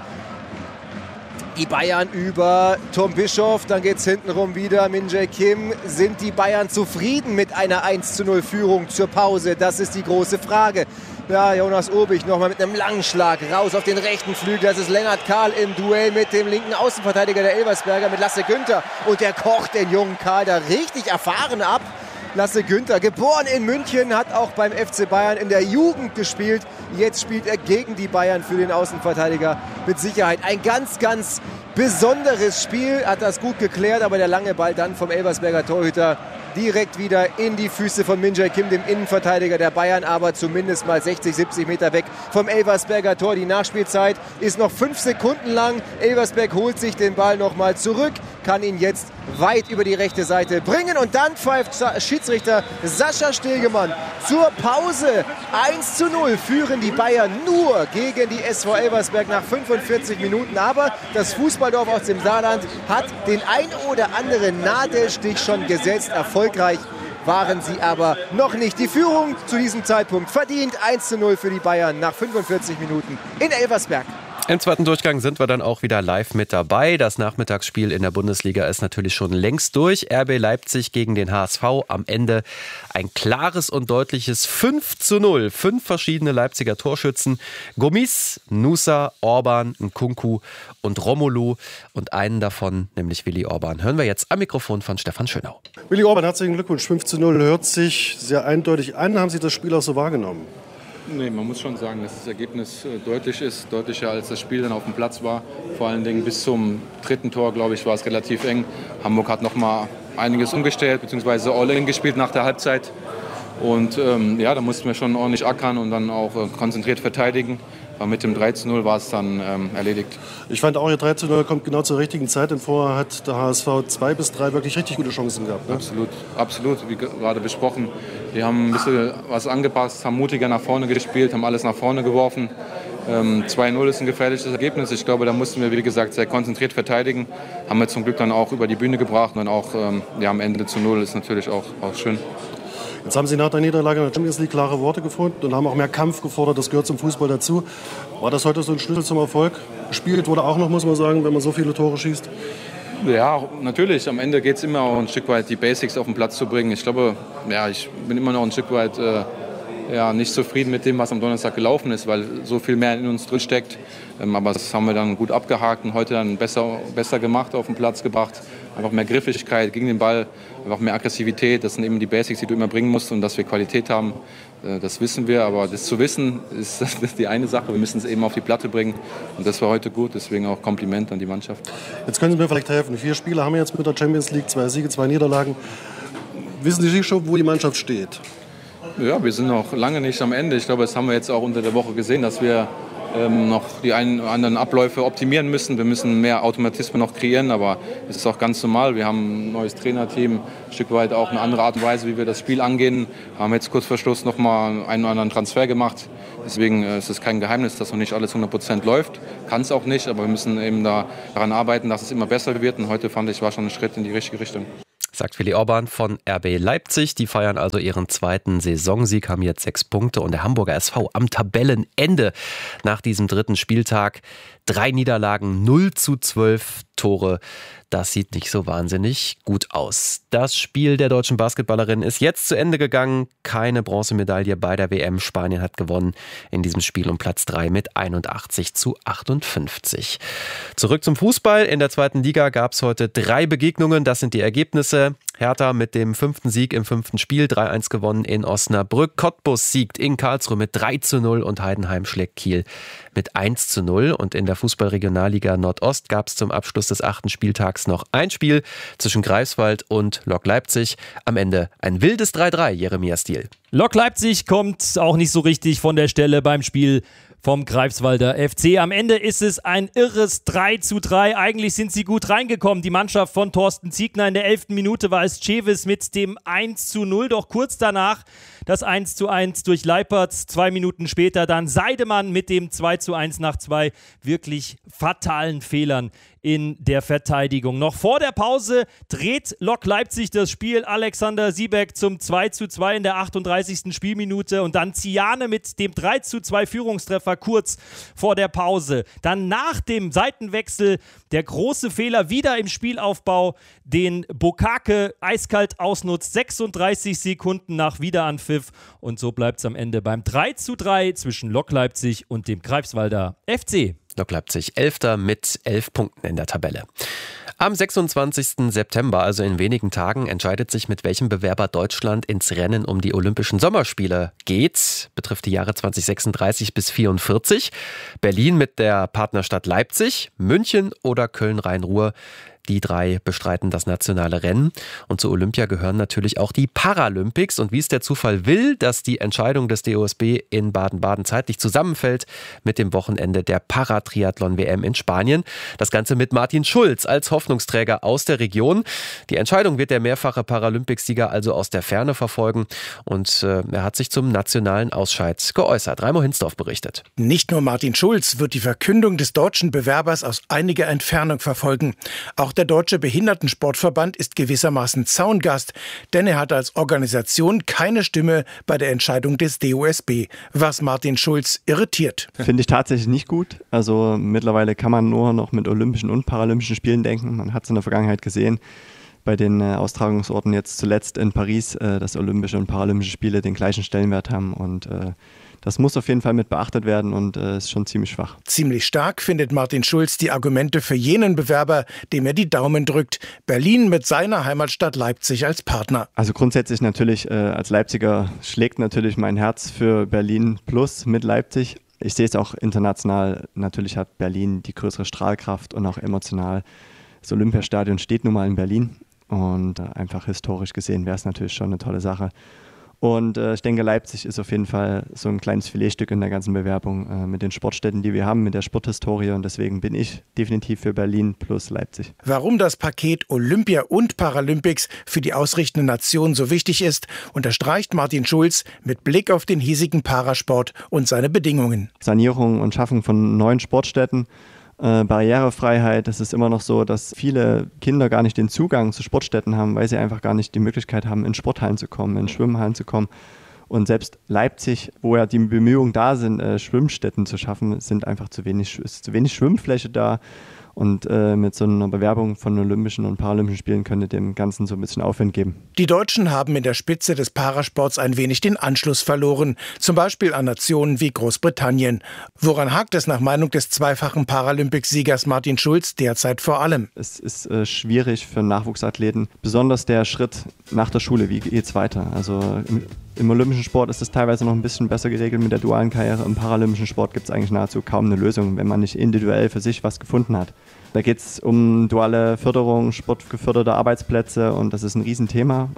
Die Bayern über Tom Bischoff, dann geht es hintenrum wieder. Min Jae Kim, sind die Bayern zufrieden mit einer 1:0 Führung zur Pause? Das ist die große Frage. Ja, Jonas Urbich nochmal mit einem langen Schlag raus auf den rechten Flügel. Das ist Lennart Kahl im Duell mit dem linken Außenverteidiger der Elversberger, mit Lasse Günther. Und der kocht den jungen Kahl da richtig erfahren ab. Lasse Günther, geboren in München, hat auch beim FC Bayern in der Jugend gespielt. Jetzt spielt er gegen die Bayern für den Außenverteidiger. Mit Sicherheit ein ganz, ganz besonderes Spiel. Hat das gut geklärt, aber der lange Ball dann vom Elversberger Torhüter direkt wieder in die Füße von Min Jae Kim, dem Innenverteidiger der Bayern, aber zumindest mal 60, 70 Meter weg vom Elversberger Tor. Die Nachspielzeit ist noch 5 Sekunden lang. Elversberg holt sich den Ball nochmal zurück, kann ihn jetzt weit über die rechte Seite bringen und dann pfeift Schiedsrichter Sascha Stegemann zur Pause. 1:0 führen die Bayern nur gegen die SV Elversberg nach 45 Minuten, aber das Fußballdorf aus dem Saarland hat den ein oder anderen Nadelstich schon gesetzt. Erfolgreich waren sie aber noch nicht. Die Führung zu diesem Zeitpunkt verdient. 1:0 für die Bayern nach 45 Minuten in Elversberg. Im zweiten Durchgang sind wir dann auch wieder live mit dabei. Das Nachmittagsspiel in der Bundesliga ist natürlich schon längst durch. RB Leipzig gegen den HSV. Am Ende ein klares und deutliches 5:0. 5 verschiedene Leipziger Torschützen. Gomis, Nusa, Orban, Nkunku und Romelu. Und einen davon, nämlich Willi Orban, hören wir jetzt am Mikrofon von Stefan Schönau. Willi Orban, herzlichen Glückwunsch. 5:0 hört sich sehr eindeutig an. Haben Sie das Spiel auch so wahrgenommen? Nee, man muss schon sagen, dass das Ergebnis deutlich ist, deutlicher als das Spiel dann auf dem Platz war. Vor allen Dingen bis zum 3. Tor, glaube ich, war es relativ eng. Hamburg hat noch mal einiges umgestellt, beziehungsweise All-In gespielt nach der Halbzeit. Und da mussten wir schon ordentlich ackern und dann auch konzentriert verteidigen. Aber mit dem 3:0 war es dann erledigt. Ich fand auch, Ihr 3:0 kommt genau zur richtigen Zeit, denn vorher hat der HSV 2 bis 3 wirklich richtig gute Chancen gehabt. Ne? Absolut, absolut, wie gerade besprochen. Wir haben ein bisschen was angepasst, haben mutiger nach vorne gespielt, haben alles nach vorne geworfen. 2:0 ist ein gefährliches Ergebnis. Ich glaube, da mussten wir, wie gesagt, sehr konzentriert verteidigen. Haben wir zum Glück dann auch über die Bühne gebracht und dann auch am Ende zu 0 ist natürlich auch schön. Jetzt haben Sie nach der Niederlage in der Champions League klare Worte gefunden und haben auch mehr Kampf gefordert. Das gehört zum Fußball dazu. War das heute so ein Schlüssel zum Erfolg? Gespielt wurde auch noch, muss man sagen, wenn man so viele Tore schießt. Ja, natürlich. Am Ende geht es immer auch ein Stück weit, die Basics auf den Platz zu bringen. Ich glaube, ich bin immer noch ein Stück weit nicht zufrieden mit dem, was am Donnerstag gelaufen ist, weil so viel mehr in uns drin steckt. Aber das haben wir dann gut abgehakt und heute dann besser gemacht, auf den Platz gebracht. Einfach mehr Griffigkeit gegen den Ball, einfach mehr Aggressivität. Das sind eben die Basics, die du immer bringen musst, und dass wir Qualität haben, das wissen wir. Aber das zu wissen, ist die eine Sache. Wir müssen es eben auf die Platte bringen und das war heute gut. Deswegen auch Kompliment an die Mannschaft. Jetzt können Sie mir vielleicht helfen. 4 Spiele haben wir jetzt mit der Champions League, 2 Siege, 2 Niederlagen. Wissen Sie schon, wo die Mannschaft steht? Ja, wir sind noch lange nicht am Ende. Ich glaube, das haben wir jetzt auch unter der Woche gesehen, dass wir noch die einen oder anderen Abläufe optimieren müssen. Wir müssen mehr Automatismen noch kreieren, aber es ist auch ganz normal. Wir haben ein neues Trainerteam, ein Stück weit auch eine andere Art und Weise, wie wir das Spiel angehen. Wir haben jetzt kurz vor Schluss noch mal einen oder anderen Transfer gemacht. Deswegen ist es kein Geheimnis, dass noch nicht alles 100% läuft. Kann es auch nicht, aber wir müssen eben daran arbeiten, dass es immer besser wird. Und heute fand ich, war schon ein Schritt in die richtige Richtung. Sagt Willi Orban von RB Leipzig. Die feiern also ihren 2. Saisonsieg, haben jetzt 6 Punkte. Und der Hamburger SV am Tabellenende nach diesem 3. Spieltag. 3 Niederlagen, 0:12 Tore. Das sieht nicht so wahnsinnig gut aus. Das Spiel der deutschen Basketballerin ist jetzt zu Ende gegangen. Keine Bronzemedaille bei der WM. Spanien hat gewonnen in diesem Spiel um Platz 3 mit 81:58. Zurück zum Fußball. In der 2. Liga gab es heute 3 Begegnungen. Das sind die Ergebnisse. Hertha mit dem 5. Sieg im 5. Spiel, 3:1 gewonnen in Osnabrück. Cottbus siegt in Karlsruhe mit 3:0 und Heidenheim schlägt Kiel mit 1:0. Und in der Fußball-Regionalliga Nordost gab es zum Abschluss des 8. Spieltags noch ein Spiel zwischen Greifswald und Lok Leipzig. Am Ende ein wildes 3:3, Jeremia Stiel. Lok Leipzig kommt auch nicht so richtig von der Stelle beim Spiel vom Greifswalder FC. Am Ende ist es ein irres 3:3. Eigentlich sind sie gut reingekommen. Die Mannschaft von Thorsten Ziegner. In der 11. Minute war es Cevis mit dem 1:0. Doch kurz danach das 1:1 durch Leipert. 2 Minuten später dann Seidemann mit dem 2:1 nach 2 wirklich fatalen Fehlern in der Verteidigung. Noch vor der Pause dreht Lok Leipzig das Spiel. Alexander Siebeck zum 2:2 in der 38. Spielminute und dann Ziane mit dem 3:2 Führungstreffer kurz vor der Pause. Dann nach dem Seitenwechsel der große Fehler wieder im Spielaufbau, den Bokake eiskalt ausnutzt. 36 Sekunden nach Wiederanpfiff und so bleibt es am Ende beim 3:3 zwischen Lok Leipzig und dem Greifswalder FC. Lok Leipzig 11. mit 11 Punkten in der Tabelle. Am 26. September, also in wenigen Tagen, entscheidet sich, mit welchem Bewerber Deutschland ins Rennen um die Olympischen Sommerspiele geht. Betrifft die Jahre 2036 bis 2044. Berlin mit der Partnerstadt Leipzig, München oder Köln-Rhein-Ruhr. Die 3 bestreiten das nationale Rennen. Und zu Olympia gehören natürlich auch die Paralympics. Und wie es der Zufall will, dass die Entscheidung des DOSB in Baden-Baden zeitlich zusammenfällt mit dem Wochenende der Paratriathlon-WM in Spanien. Das Ganze mit Martin Schulz als Hoffnungsträger aus der Region. Die Entscheidung wird der mehrfache Paralympicsieger also aus der Ferne verfolgen. Und er hat sich zum nationalen Ausscheid geäußert. Raimo Hinsdorf berichtet. Nicht nur Martin Schulz wird die Verkündung des deutschen Bewerbers aus einiger Entfernung verfolgen. Auch der Deutsche Behindertensportverband ist gewissermaßen Zaungast, denn er hat als Organisation keine Stimme bei der Entscheidung des DOSB, was Martin Schulz irritiert. Finde ich tatsächlich nicht gut. Also mittlerweile kann man nur noch mit Olympischen und Paralympischen Spielen denken. Man hat es in der Vergangenheit gesehen, bei den Austragungsorten jetzt zuletzt in Paris, dass Olympische und Paralympische Spiele den gleichen Stellenwert haben und das muss auf jeden Fall mit beachtet werden und ist schon ziemlich schwach. Ziemlich stark findet Martin Schulz die Argumente für jenen Bewerber, dem er die Daumen drückt. Berlin mit seiner Heimatstadt Leipzig als Partner. Also grundsätzlich natürlich als Leipziger schlägt natürlich mein Herz für Berlin plus mit Leipzig. Ich sehe es auch international. Natürlich hat Berlin die größere Strahlkraft und auch emotional. Das Olympiastadion steht nun mal in Berlin und einfach historisch gesehen wäre es natürlich schon eine tolle Sache. Und ich denke, Leipzig ist auf jeden Fall so ein kleines Filetstück in der ganzen Bewerbung mit den Sportstätten, die wir haben, mit der Sporthistorie. Und deswegen bin ich definitiv für Berlin plus Leipzig. Warum das Paket Olympia und Paralympics für die ausrichtende Nation so wichtig ist, unterstreicht Martin Schulz mit Blick auf den hiesigen Parasport und seine Bedingungen. Sanierung und Schaffung von neuen Sportstätten. Barrierefreiheit, es ist immer noch so, dass viele Kinder gar nicht den Zugang zu Sportstätten haben, weil sie einfach gar nicht die Möglichkeit haben, in Sporthallen zu kommen, in Schwimmhallen zu kommen. Und selbst Leipzig, wo ja die Bemühungen da sind, Schwimmstätten zu schaffen, ist zu wenig Schwimmfläche da. Und mit so einer Bewerbung von Olympischen und Paralympischen Spielen könnte dem Ganzen so ein bisschen Aufwind geben. Die Deutschen haben in der Spitze des Parasports ein wenig den Anschluss verloren. Zum Beispiel an Nationen wie Großbritannien. Woran hakt es nach Meinung des zweifachen Paralympics-Siegers Martin Schulz derzeit vor allem? Es ist schwierig für Nachwuchsathleten, besonders der Schritt nach der Schule. Wie geht's weiter? Also im olympischen Sport ist es teilweise noch ein bisschen besser geregelt mit der dualen Karriere. Im paralympischen Sport gibt es eigentlich nahezu kaum eine Lösung, wenn man nicht individuell für sich was gefunden hat. Da geht es um duale Förderung, sportgeförderte Arbeitsplätze und das ist ein Riesenthema.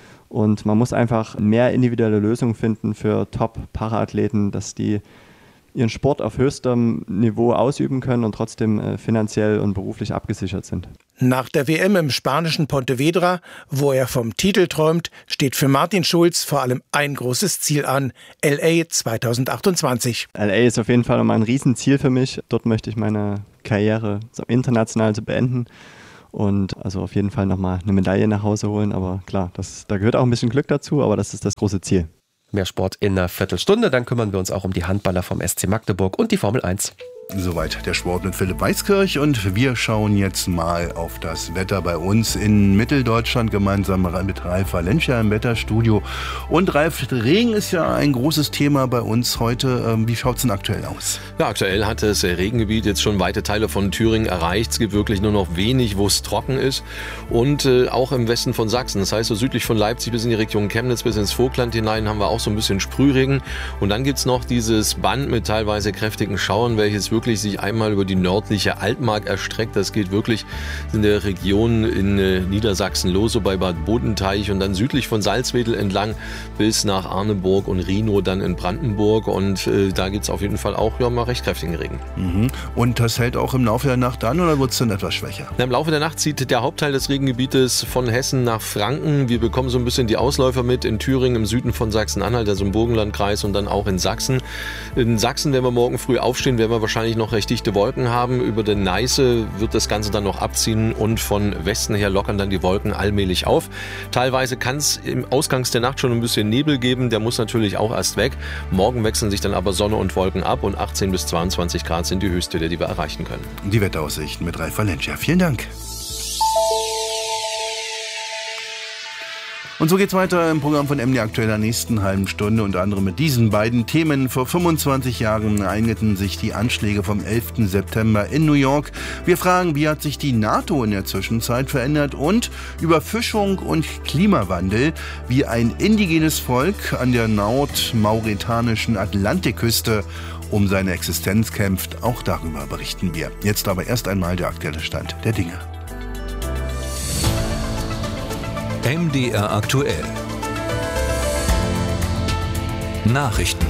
Und man muss einfach mehr individuelle Lösungen finden für Top-Para-Athleten, dass die ihren Sport auf höchstem Niveau ausüben können und trotzdem finanziell und beruflich abgesichert sind. Nach der WM im spanischen Pontevedra, wo er vom Titel träumt, steht für Martin Schulz vor allem ein großes Ziel an: LA 2028. LA ist auf jeden Fall nochmal ein Riesenziel für mich. Dort möchte ich meine Karriere international beenden und also auf jeden Fall nochmal eine Medaille nach Hause holen. Aber klar, da gehört auch ein bisschen Glück dazu, aber das ist das große Ziel. Mehr Sport in einer Viertelstunde, dann kümmern wir uns auch um die Handballer vom SC Magdeburg und die Formel 1. Soweit der Sport mit Philipp Weiskirch und wir schauen jetzt mal auf das Wetter bei uns in Mitteldeutschland gemeinsam mit Ralf Valencia im Wetterstudio. Und Ralf, Regen ist ja ein großes Thema bei uns heute. Wie schaut es denn aktuell aus? Ja, aktuell hat das Regengebiet jetzt schon weite Teile von Thüringen erreicht. Es gibt wirklich nur noch wenig, wo es trocken ist und auch im Westen von Sachsen. Das heißt, so südlich von Leipzig bis in die Region Chemnitz bis ins Vogtland hinein haben wir auch so ein bisschen Sprühregen. Und dann gibt es noch dieses Band mit teilweise kräftigen Schauern, welches wirklich sich einmal über die nördliche Altmark erstreckt. Das geht wirklich in der Region in Niedersachsen los, so bei Bad Bodenteich und dann südlich von Salzwedel entlang bis nach Arneburg und Rhinow dann in Brandenburg. Und da gibt es auf jeden Fall auch mal recht kräftigen Regen. Mhm. Und das hält auch im Laufe der Nacht an oder wird es dann etwas schwächer? Im Laufe der Nacht zieht der Hauptteil des Regengebietes von Hessen nach Franken. Wir bekommen so ein bisschen die Ausläufer mit in Thüringen, im Süden von Sachsen-Anhalt, also im Burgenlandkreis und dann auch in Sachsen. In Sachsen, wenn wir morgen früh aufstehen, werden wir wahrscheinlich noch recht dichte Wolken haben. Über den Neiße wird das Ganze dann noch abziehen und von Westen her lockern dann die Wolken allmählich auf. Teilweise kann es im Ausgangs der Nacht schon ein bisschen Nebel geben, der muss natürlich auch erst weg. Morgen wechseln sich dann aber Sonne und Wolken ab und 18 bis 22 Grad sind die Höchstwerte, die wir erreichen können. Die Wetteraussichten mit Ralf Valencia. Vielen Dank. Und so geht's weiter im Programm von MD Aktuell in der nächsten halben Stunde, unter anderem mit diesen beiden Themen. Vor 25 Jahren ereigneten sich die Anschläge vom 11. September in New York. Wir fragen, wie hat sich die NATO in der Zwischenzeit verändert und Überfischung und Klimawandel, wie ein indigenes Volk an der nordmauretanischen Atlantikküste um seine Existenz kämpft. Auch darüber berichten wir. Jetzt aber erst einmal der aktuelle Stand der Dinge. MDR aktuell. Nachrichten.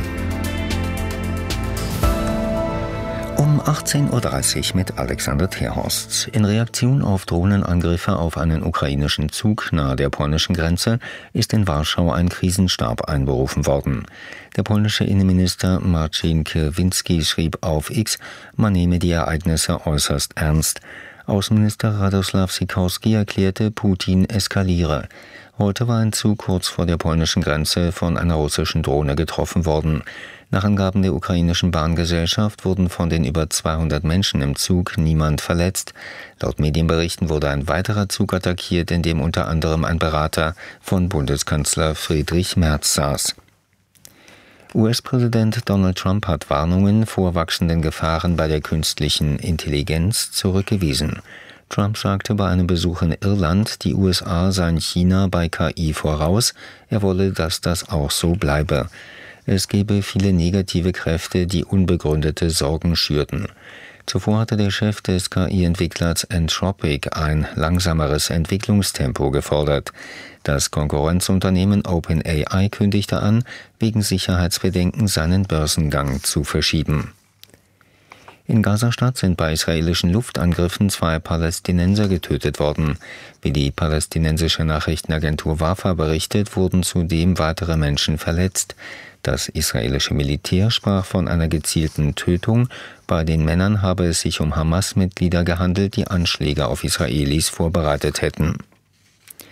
Um 18.30 Uhr mit Alexander Terhorst. In Reaktion auf Drohnenangriffe auf einen ukrainischen Zug nahe der polnischen Grenze ist in Warschau ein Krisenstab einberufen worden. Der polnische Innenminister Marcin Kierwiński schrieb auf X, man nehme die Ereignisse äußerst ernst. Außenminister Radosław Sikorski erklärte, Putin eskaliere. Heute war ein Zug kurz vor der polnischen Grenze von einer russischen Drohne getroffen worden. Nach Angaben der ukrainischen Bahngesellschaft wurden von den über 200 Menschen im Zug niemand verletzt. Laut Medienberichten wurde ein weiterer Zug attackiert, in dem unter anderem ein Berater von Bundeskanzler Friedrich Merz saß. US-Präsident Donald Trump hat Warnungen vor wachsenden Gefahren bei der künstlichen Intelligenz zurückgewiesen. Trump sagte bei einem Besuch in Irland, die USA seien China bei KI voraus, er wolle, dass das auch so bleibe. Es gebe viele negative Kräfte, die unbegründete Sorgen schürten. Zuvor hatte der Chef des KI-Entwicklers Anthropic ein langsameres Entwicklungstempo gefordert. Das Konkurrenzunternehmen OpenAI kündigte an, wegen Sicherheitsbedenken seinen Börsengang zu verschieben. In Gaza-Stadt sind bei israelischen Luftangriffen 2 Palästinenser getötet worden. Wie die palästinensische Nachrichtenagentur Wafa berichtet, wurden zudem weitere Menschen verletzt. Das israelische Militär sprach von einer gezielten Tötung. Bei den Männern habe es sich um Hamas-Mitglieder gehandelt, die Anschläge auf Israelis vorbereitet hätten.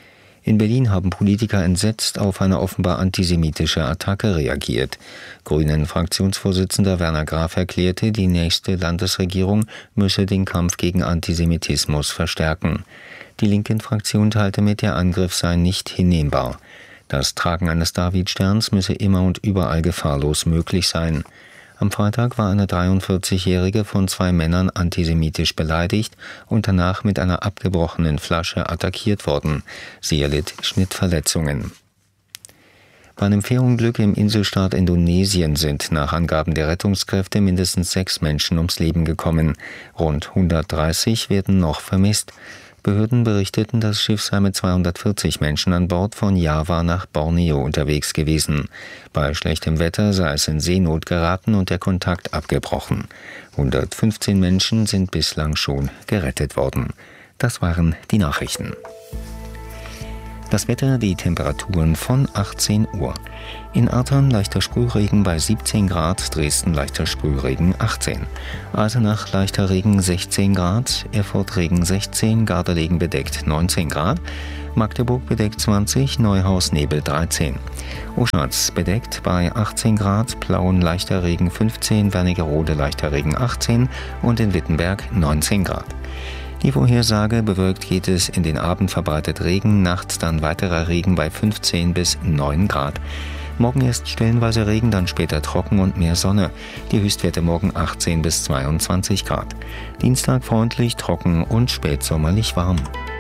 In Berlin haben Politiker entsetzt auf eine offenbar antisemitische Attacke reagiert. Grünen-Fraktionsvorsitzender Werner Graf erklärte, die nächste Landesregierung müsse den Kampf gegen Antisemitismus verstärken. Die Linken-Fraktion teilte mit, der Angriff sei nicht hinnehmbar. Das Tragen eines Davidsterns müsse immer und überall gefahrlos möglich sein. Am Freitag war eine 43-Jährige von 2 Männern antisemitisch beleidigt und danach mit einer abgebrochenen Flasche attackiert worden. Sie erlitt Schnittverletzungen. Bei einem Fährunglück im Inselstaat Indonesien sind nach Angaben der Rettungskräfte mindestens 6 Menschen ums Leben gekommen. Rund 130 werden noch vermisst. Behörden berichteten, das Schiff sei mit 240 Menschen an Bord von Java nach Borneo unterwegs gewesen. Bei schlechtem Wetter sei es in Seenot geraten und der Kontakt abgebrochen. 115 Menschen sind bislang schon gerettet worden. Das waren die Nachrichten. Das Wetter, die Temperaturen von 18 Uhr. In Artern leichter Sprühregen bei 17 Grad, Dresden leichter Sprühregen 18. Eisenach leichter Regen 16 Grad, Erfurt Regen 16, Gardelegen bedeckt 19 Grad, Magdeburg bedeckt 20, Neuhaus Nebel 13. Oschatz bedeckt bei 18 Grad, Plauen leichter Regen 15, Wernigerode leichter Regen 18 und in Wittenberg 19 Grad. Die Vorhersage: bewölkt geht es, in den Abend verbreitet Regen, nachts dann weiterer Regen bei 15 bis 9 Grad. Morgen erst stellenweise Regen, dann später trocken und mehr Sonne. Die Höchstwerte morgen 18 bis 22 Grad. Dienstag freundlich, trocken und spätsommerlich warm.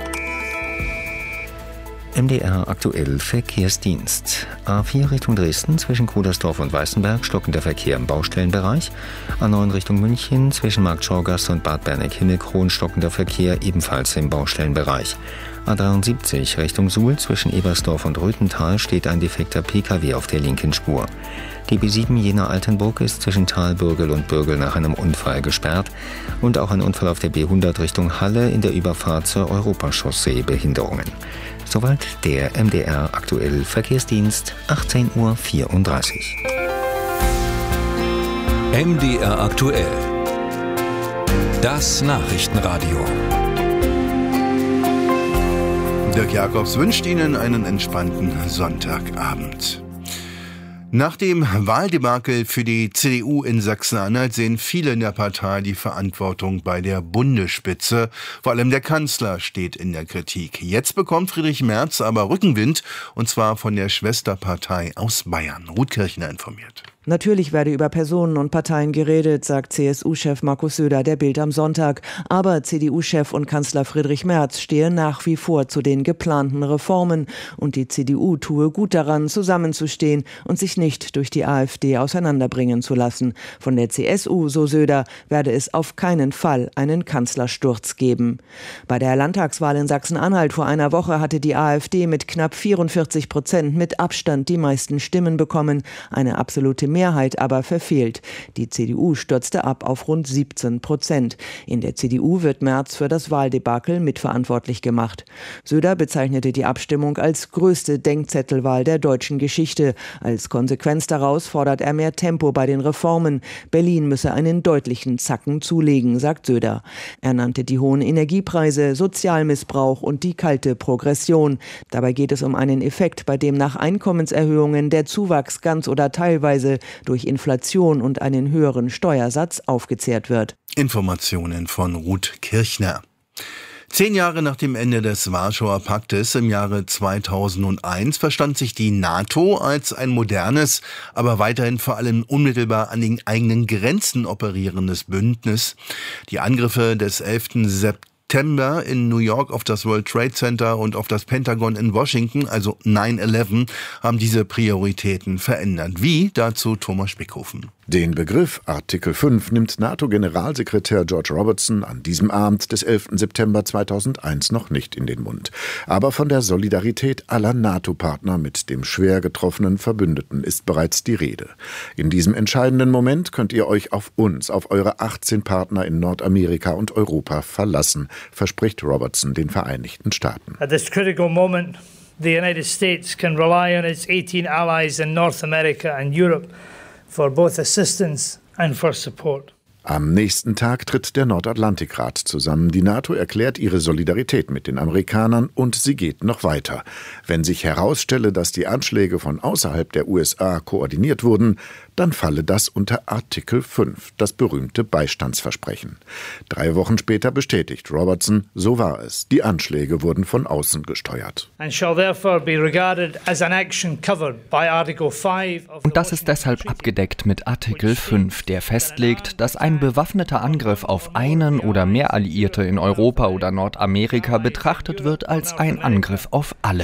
MDR aktuell Verkehrsdienst. A4 Richtung Dresden zwischen Kudersdorf und Weißenberg stockender Verkehr im Baustellenbereich. A9 Richtung München zwischen Markt Schorgast und Bad Berneck-Himmelkron stockender Verkehr ebenfalls im Baustellenbereich. A73 Richtung Suhl zwischen Ebersdorf und Röthental steht ein defekter Pkw auf der linken Spur. Die B7 Jena-Altenburg ist zwischen Talbürgel und Bürgel nach einem Unfall gesperrt und auch ein Unfall auf der B100 Richtung Halle in der Überfahrt zur Europachaussee Behinderungen. Soweit der MDR aktuell Verkehrsdienst, 18:34 Uhr. MDR aktuell. Das Nachrichtenradio. Dirk Jacobs wünscht Ihnen einen entspannten Sonntagabend. Nach dem Wahldebakel für die CDU in Sachsen-Anhalt sehen viele in der Partei die Verantwortung bei der Bundesspitze. Vor allem der Kanzler steht in der Kritik. Jetzt bekommt Friedrich Merz aber Rückenwind, und zwar von der Schwesterpartei aus Bayern. Ruth Kirchner informiert. Natürlich werde über Personen und Parteien geredet, sagt CSU-Chef Markus Söder der Bild am Sonntag. Aber CDU-Chef und Kanzler Friedrich Merz stehe nach wie vor zu den geplanten Reformen. Und die CDU tue gut daran, zusammenzustehen und sich nicht durch die AfD auseinanderbringen zu lassen. Von der CSU, so Söder, werde es auf keinen Fall einen Kanzlersturz geben. Bei der Landtagswahl in Sachsen-Anhalt vor einer Woche hatte die AfD mit knapp 44% mit Abstand die meisten Stimmen bekommen. Eine absolute Mehrheit aber verfehlt. Die CDU stürzte ab auf rund 17%. In der CDU wird Merz für das Wahldebakel mitverantwortlich gemacht. Söder bezeichnete die Abstimmung als größte Denkzettelwahl der deutschen Geschichte. Als Konsequenz daraus fordert er mehr Tempo bei den Reformen. Berlin müsse einen deutlichen Zacken zulegen, sagt Söder. Er nannte die hohen Energiepreise, Sozialmissbrauch und die kalte Progression. Dabei geht es um einen Effekt, bei dem nach Einkommenserhöhungen der Zuwachs ganz oder teilweise durch Inflation und einen höheren Steuersatz aufgezehrt wird. Informationen von Ruth Kirchner. 10 Jahre nach dem Ende des Warschauer Paktes im Jahre 2001 verstand sich die NATO als ein modernes, aber weiterhin vor allem unmittelbar an den eigenen Grenzen operierendes Bündnis. Die Angriffe des 11. September in New York auf das World Trade Center und auf das Pentagon in Washington, also 9/11, haben diese Prioritäten verändert. Wie? Dazu Thomas Spickhofen. Den Begriff Artikel 5 nimmt NATO-Generalsekretär George Robertson an diesem Abend des 11. September 2001 noch nicht in den Mund. Aber von der Solidarität aller NATO-Partner mit dem schwer getroffenen Verbündeten ist bereits die Rede. In diesem entscheidenden Moment könnt ihr euch auf uns, auf eure 18 Partner in Nordamerika und Europa verlassen, verspricht Robertson den Vereinigten Staaten. At this critical moment, the United States can rely on its 18 allies in North America and Europe for both assistance and for support. Am nächsten Tag tritt der Nordatlantikrat zusammen. Die NATO erklärt ihre Solidarität mit den Amerikanern und sie geht noch weiter. Wenn sich herausstelle, dass die Anschläge von außerhalb der USA koordiniert wurden, dann falle das unter Artikel 5, das berühmte Beistandsversprechen. 3 Wochen später bestätigt Robertson, so war es. Die Anschläge wurden von außen gesteuert. Und das ist deshalb abgedeckt mit Artikel 5, der festlegt, dass ein bewaffneter Angriff auf einen oder mehr Alliierte in Europa oder Nordamerika betrachtet wird als ein Angriff auf alle.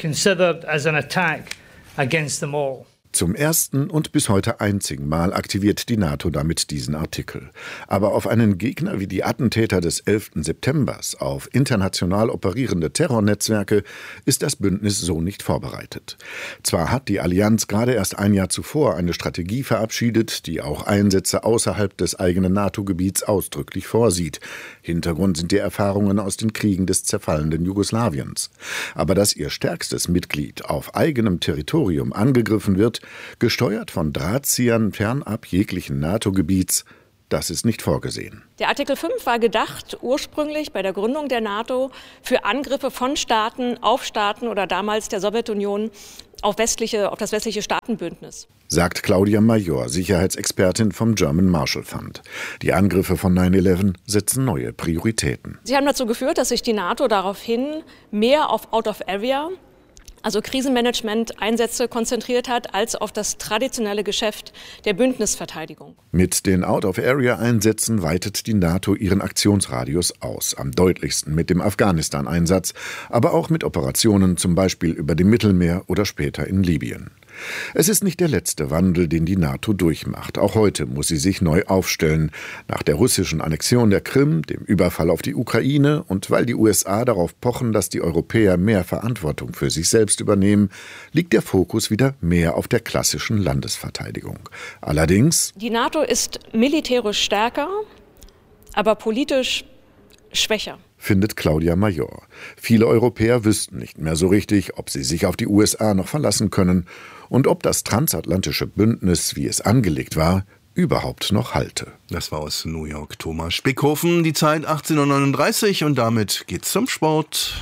Zum ersten und bis heute einzigen Mal aktiviert die NATO damit diesen Artikel. Aber auf einen Gegner wie die Attentäter des 11. September, auf international operierende Terrornetzwerke, ist das Bündnis so nicht vorbereitet. Zwar hat die Allianz gerade erst ein Jahr zuvor eine Strategie verabschiedet, die auch Einsätze außerhalb des eigenen NATO-Gebiets ausdrücklich vorsieht. Hintergrund sind die Erfahrungen aus den Kriegen des zerfallenden Jugoslawiens. Aber dass ihr stärkstes Mitglied auf eigenem Territorium angegriffen wird, gesteuert von Drahtziehern fernab jeglichen NATO-Gebiets, das ist nicht vorgesehen. Der Artikel 5 war gedacht ursprünglich bei der Gründung der NATO für Angriffe von Staaten auf Staaten oder damals der Sowjetunion auf das westliche Staatenbündnis. Sagt Claudia Major, Sicherheitsexpertin vom German Marshall Fund. Die Angriffe von 9/11 setzen neue Prioritäten. Sie haben dazu geführt, dass sich die NATO daraufhin mehr auf Out-of-Area, also Krisenmanagement-Einsätze konzentriert hat, als auf das traditionelle Geschäft der Bündnisverteidigung. Mit den Out-of-Area-Einsätzen weitet die NATO ihren Aktionsradius aus, am deutlichsten mit dem Afghanistan-Einsatz, aber auch mit Operationen zum Beispiel über dem Mittelmeer oder später in Libyen. Es ist nicht der letzte Wandel, den die NATO durchmacht. Auch heute muss sie sich neu aufstellen. Nach der russischen Annexion der Krim, dem Überfall auf die Ukraine und weil die USA darauf pochen, dass die Europäer mehr Verantwortung für sich selbst übernehmen, liegt der Fokus wieder mehr auf der klassischen Landesverteidigung. Allerdings: Die NATO ist militärisch stärker, aber politisch schwächer, findet Claudia Major. Viele Europäer wüssten nicht mehr so richtig, ob sie sich auf die USA noch verlassen können und ob das transatlantische Bündnis, wie es angelegt war, überhaupt noch halte. Das war aus New York Thomas Spickhofen. Die Zeit 18:39 und damit geht's zum Sport.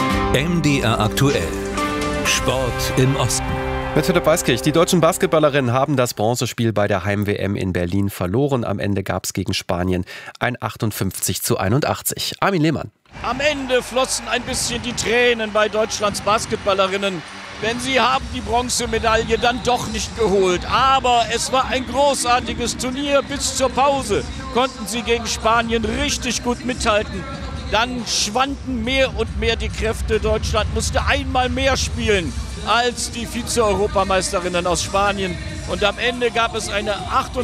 MDR aktuell. Sport im Osten. Mit Philipp Weiskirch. Die deutschen Basketballerinnen haben das Bronzespiel bei der Heim-WM in Berlin verloren. Am Ende gab es gegen Spanien ein 58:81. Armin Lehmann. Am Ende flossen ein bisschen die Tränen bei Deutschlands Basketballerinnen, denn sie haben die Bronzemedaille dann doch nicht geholt. Aber es war ein großartiges Turnier. Bis zur Pause konnten sie gegen Spanien richtig gut mithalten. Dann schwanden mehr und mehr die Kräfte. Deutschland musste einmal mehr spielen als die Vize-Europameisterinnen aus Spanien. Und am Ende gab es eine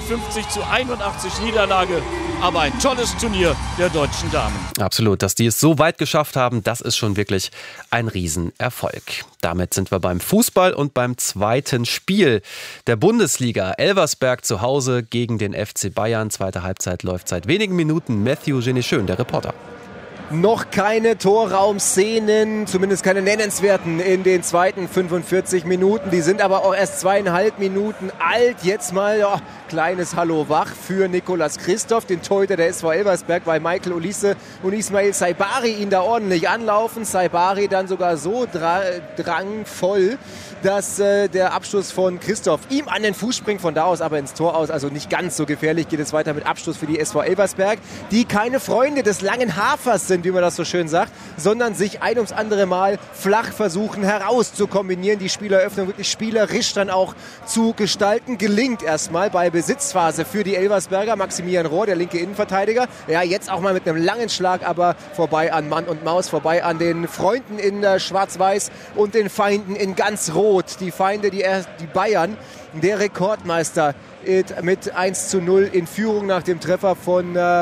58:81 Niederlage. Aber ein tolles Turnier der deutschen Damen. Absolut, dass die es so weit geschafft haben, das ist schon wirklich ein Riesenerfolg. Damit sind wir beim Fußball und beim zweiten Spiel der Bundesliga. Elversberg zu Hause gegen den FC Bayern. Zweite Halbzeit läuft seit wenigen Minuten. Matthew Geneschön, der Reporter. Noch keine Torraumszenen, zumindest keine nennenswerten in den zweiten 45 Minuten. Die sind aber auch erst 2,5 Minuten alt. Jetzt mal kleines Hallo wach für Nicolas Christoph, den Torhüter der SV Elversberg, weil Michael Olise und Ismail Saibari ihn da ordentlich anlaufen. Saibari dann sogar so drangvoll, dass der Abschluss von Christoph ihm an den Fuß springt, von da aus aber ins Tor aus. Also nicht ganz so gefährlich. Geht es weiter mit Abschluss für die SV Elversberg, die keine Freunde des langen Hafers sind, wie man das so schön sagt, sondern sich ein ums andere Mal flach versuchen herauszukombinieren. Die Spieleröffnung wirklich spielerisch dann auch zu gestalten. Gelingt erstmal bei Besitzphase für die Elversberger. Maximilian Rohr, der linke Innenverteidiger. Ja, jetzt auch mal mit einem langen Schlag, aber vorbei an Mann und Maus, vorbei an den Freunden in Schwarz-Weiß und den Feinden in ganz Rot. Die Feinde, die Bayern, der Rekordmeister mit 1:0 in Führung nach dem Treffer von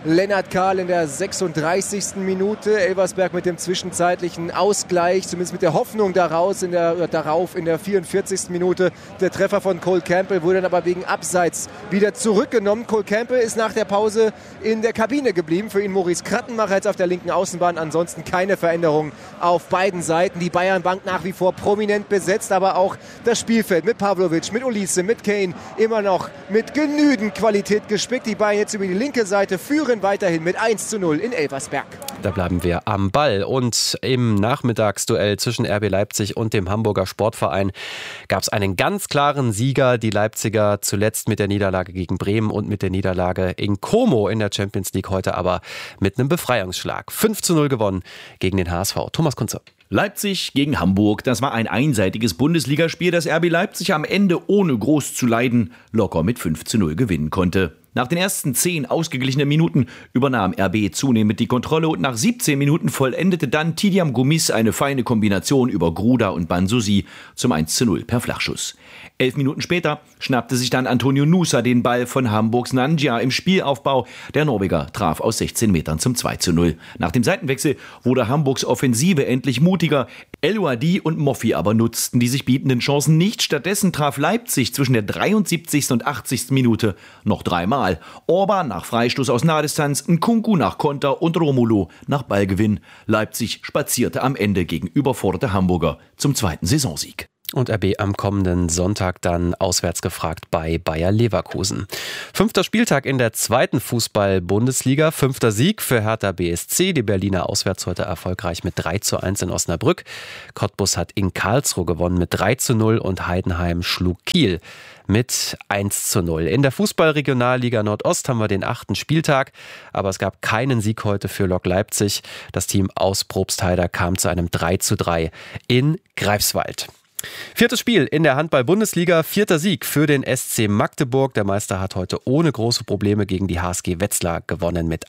Lennart Kahl in der 36. Minute. Elversberg mit dem zwischenzeitlichen Ausgleich, zumindest mit der Hoffnung darauf in der 44. Minute. Der Treffer von Cole Campbell wurde dann aber wegen Abseits wieder zurückgenommen. Cole Campbell ist nach der Pause in der Kabine geblieben. Für ihn Maurice Krattenmacher jetzt auf der linken Außenbahn. Ansonsten keine Veränderung auf beiden Seiten. Die Bayernbank nach wie vor prominent besetzt, aber auch das Spielfeld mit Pavlovic, mit Olise, mit Kane immer noch mit genügend Qualität gespickt. Die Bayern jetzt über die linke Seite führen weiterhin mit 1:0 in Elversberg. Da bleiben wir am Ball. Und im Nachmittagsduell zwischen RB Leipzig und dem Hamburger Sportverein gab es einen ganz klaren Sieger. Die Leipziger zuletzt mit der Niederlage gegen Bremen und mit der Niederlage in Como in der Champions League, heute aber mit einem Befreiungsschlag. 5:0 gewonnen gegen den HSV. Thomas Kunze. Leipzig gegen Hamburg, das war ein einseitiges Bundesligaspiel, das RB Leipzig am Ende ohne groß zu leiden locker mit 5:0 gewinnen konnte. Nach den ersten 10 ausgeglichenen Minuten übernahm RB zunehmend die Kontrolle und nach 17 Minuten vollendete dann Tidiam Gomis eine feine Kombination über Gruda und Banzusi zum 1:0 per Flachschuss. 11 Minuten später schnappte sich dann Antonio Nusa den Ball von Hamburgs Nangia im Spielaufbau. Der Norweger traf aus 16 Metern zum 2:0. Nach dem Seitenwechsel wurde Hamburgs Offensive endlich mutiger. El Ouadi und Moffi aber nutzten die sich bietenden Chancen nicht. Stattdessen traf Leipzig zwischen der 73. und 80. Minute noch dreimal. Orban nach Freistoß aus Nahdistanz, Nkunku nach Konter und Romulo nach Ballgewinn. Leipzig spazierte am Ende gegen überforderte Hamburger zum 2. Saisonsieg. Und RB am kommenden Sonntag dann auswärts gefragt bei Bayer Leverkusen. 5. Spieltag in der 2. Fußball-Bundesliga. 5. Sieg für Hertha BSC. Die Berliner auswärts heute erfolgreich mit 3:1 in Osnabrück. Cottbus hat in Karlsruhe gewonnen mit 3:0 und Heidenheim schlug Kiel mit 1:0. In der Fußball-Regionalliga Nordost haben wir den 8. Spieltag, aber es gab keinen Sieg heute für Lok Leipzig. Das Team aus Probstheida kam zu einem 3:3 in Greifswald. 4. Spiel in der Handball-Bundesliga, 4. Sieg für den SC Magdeburg. Der Meister hat heute ohne große Probleme gegen die HSG Wetzlar gewonnen mit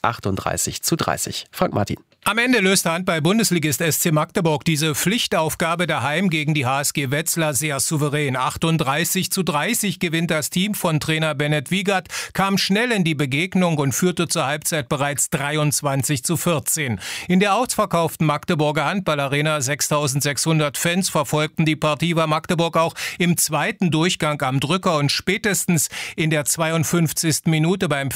38:30. Frank Martin. Am Ende löste Handball-Bundesligist SC Magdeburg diese Pflichtaufgabe daheim gegen die HSG Wetzlar sehr souverän. 38:30 gewinnt das Team von Trainer Bennett Wiegert, kam schnell in die Begegnung und führte zur Halbzeit bereits 23:14. In der ausverkauften Magdeburger Handballarena 6.600 Fans verfolgten die Partie, war Magdeburg auch im zweiten Durchgang am Drücker und spätestens in der 52. Minute beim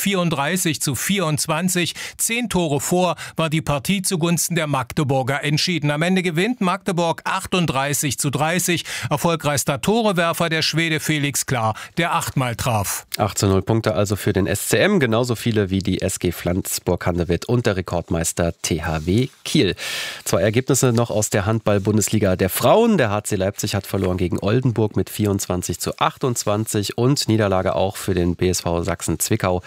34:24, 10 Tore vor, war die Partie zugunsten der Magdeburger entschieden. Am Ende gewinnt Magdeburg 38:30. Erfolgreichster Torewerfer der Schwede Felix Klar, der 8-mal traf. 18:0 Punkte also für den SCM, genauso viele wie die SG Flensburg-Handewitt und der Rekordmeister THW Kiel. 2 Ergebnisse noch aus der Handball-Bundesliga der Frauen. Der HC Leipzig hat verloren gegen Oldenburg mit 24:28 und Niederlage auch für den BSV Sachsen-Zwickau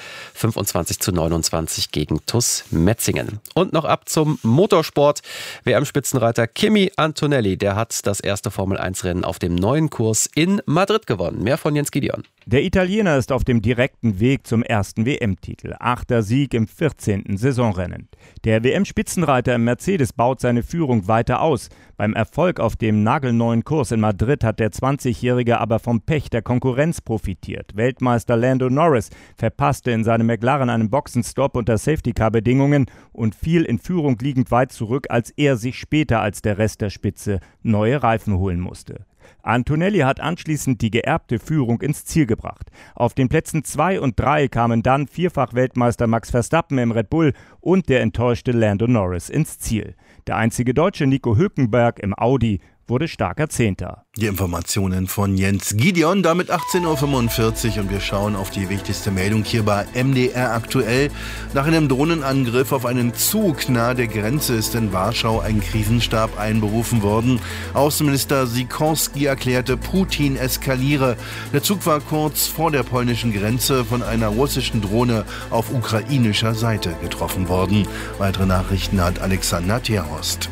25:29 gegen TuS Metzingen. Und noch ab zum Motorsport. WM-Spitzenreiter Kimi Antonelli, der hat das erste Formel-1-Rennen auf dem neuen Kurs in Madrid gewonnen. Mehr von Jens Gideon. Der Italiener ist auf dem direkten Weg zum ersten WM-Titel. 8. Sieg im 14. Saisonrennen. Der WM-Spitzenreiter im Mercedes baut seine Führung weiter aus. Beim Erfolg auf dem nagelneuen Kurs in Madrid hat der 20-Jährige aber vom Pech der Konkurrenz profitiert. Weltmeister Lando Norris verpasste in seinem McLaren einen Boxenstopp unter Safety-Car-Bedingungen und fiel in Führung liegend weit zurück, als er sich später als der Rest der Spitze neue Reifen holen musste. Antonelli hat anschließend die geerbte Führung ins Ziel gebracht. Auf den Plätzen 2 und 3 kamen dann Vierfach-Weltmeister Max Verstappen im Red Bull und der enttäuschte Lando Norris ins Ziel. Der einzige Deutsche Nico Hülkenberg im Audi wurde starker 10. Die Informationen von Jens Gideon, damit 18:45 Uhr und wir schauen auf die wichtigste Meldung hier bei MDR aktuell. Nach einem Drohnenangriff auf einen Zug nahe der Grenze ist in Warschau ein Krisenstab einberufen worden. Außenminister Sikorski erklärte, Putin eskaliere. Der Zug war kurz vor der polnischen Grenze von einer russischen Drohne auf ukrainischer Seite getroffen worden. Weitere Nachrichten hat Alexander Terhorst.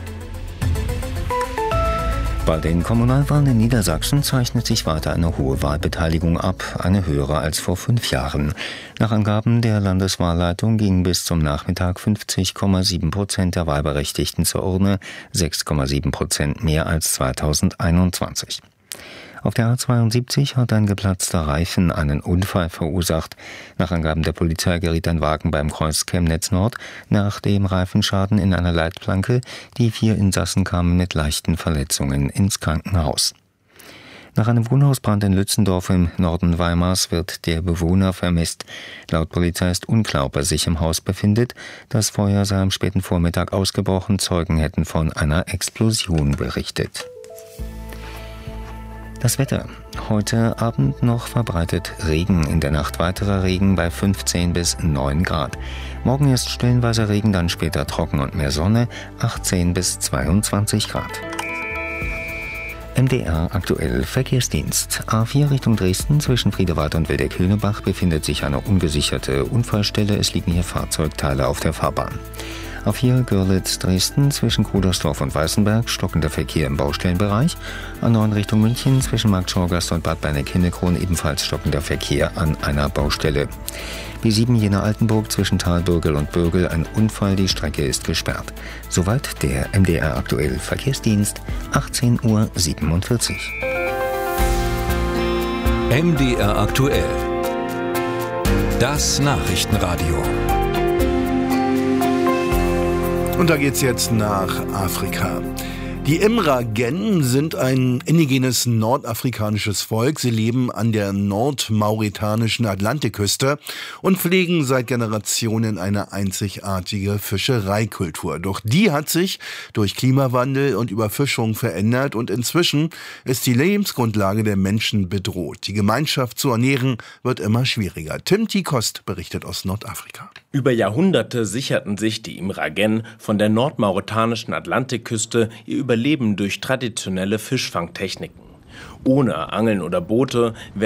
Bei den Kommunalwahlen in Niedersachsen zeichnet sich weiter eine hohe Wahlbeteiligung ab, eine höhere als vor 5 Jahren. Nach Angaben der Landeswahlleitung gingen bis zum Nachmittag 50,7% der Wahlberechtigten zur Urne, 6,7% mehr als 2021. Auf der A72 hat ein geplatzter Reifen einen Unfall verursacht. Nach Angaben der Polizei geriet ein Wagen beim Kreuz Chemnitz Nord nach dem Reifenschaden in einer Leitplanke. Die 4 Insassen kamen mit leichten Verletzungen ins Krankenhaus. Nach einem Wohnhausbrand in Lützendorf im Norden Weimars wird der Bewohner vermisst. Laut Polizei ist unklar, ob er sich im Haus befindet. Das Feuer sei am späten Vormittag ausgebrochen. Zeugen hätten von einer Explosion berichtet. Das Wetter. Heute Abend noch verbreitet Regen, in der Nacht weiterer Regen bei 15 bis 9 Grad. Morgen ist stellenweise Regen, dann später trocken und mehr Sonne, 18 bis 22 Grad. MDR aktuell Verkehrsdienst. A4 Richtung Dresden zwischen Friedewald und Wildeck-Hönebach befindet sich eine ungesicherte Unfallstelle. Es liegen hier Fahrzeugteile auf der Fahrbahn. A4 Görlitz-Dresden zwischen Kudersdorf und Weißenberg stockender Verkehr im Baustellenbereich. A9 Richtung München zwischen Markt Schorgast und Bad Berneck-Hinneckron ebenfalls stockender Verkehr an einer Baustelle. B7 Jena-Altenburg zwischen Talbürgel und Bürgel ein Unfall, die Strecke ist gesperrt. Soweit der MDR aktuell Verkehrsdienst, 18:47 Uhr. MDR aktuell. Das Nachrichtenradio. Und da geht's jetzt nach Afrika. Die Imragen sind ein indigenes nordafrikanisches Volk. Sie leben an der nordmauretanischen Atlantikküste und pflegen seit Generationen eine einzigartige Fischereikultur. Doch die hat sich durch Klimawandel und Überfischung verändert und inzwischen ist die Lebensgrundlage der Menschen bedroht. Die Gemeinschaft zu ernähren wird immer schwieriger. Tim Tikost berichtet aus Nordafrika. Über Jahrhunderte sicherten sich die Imragen von der nordmauretanischen Atlantikküste ihr Überleben durch traditionelle Fischfangtechniken. Ohne Angeln oder Boote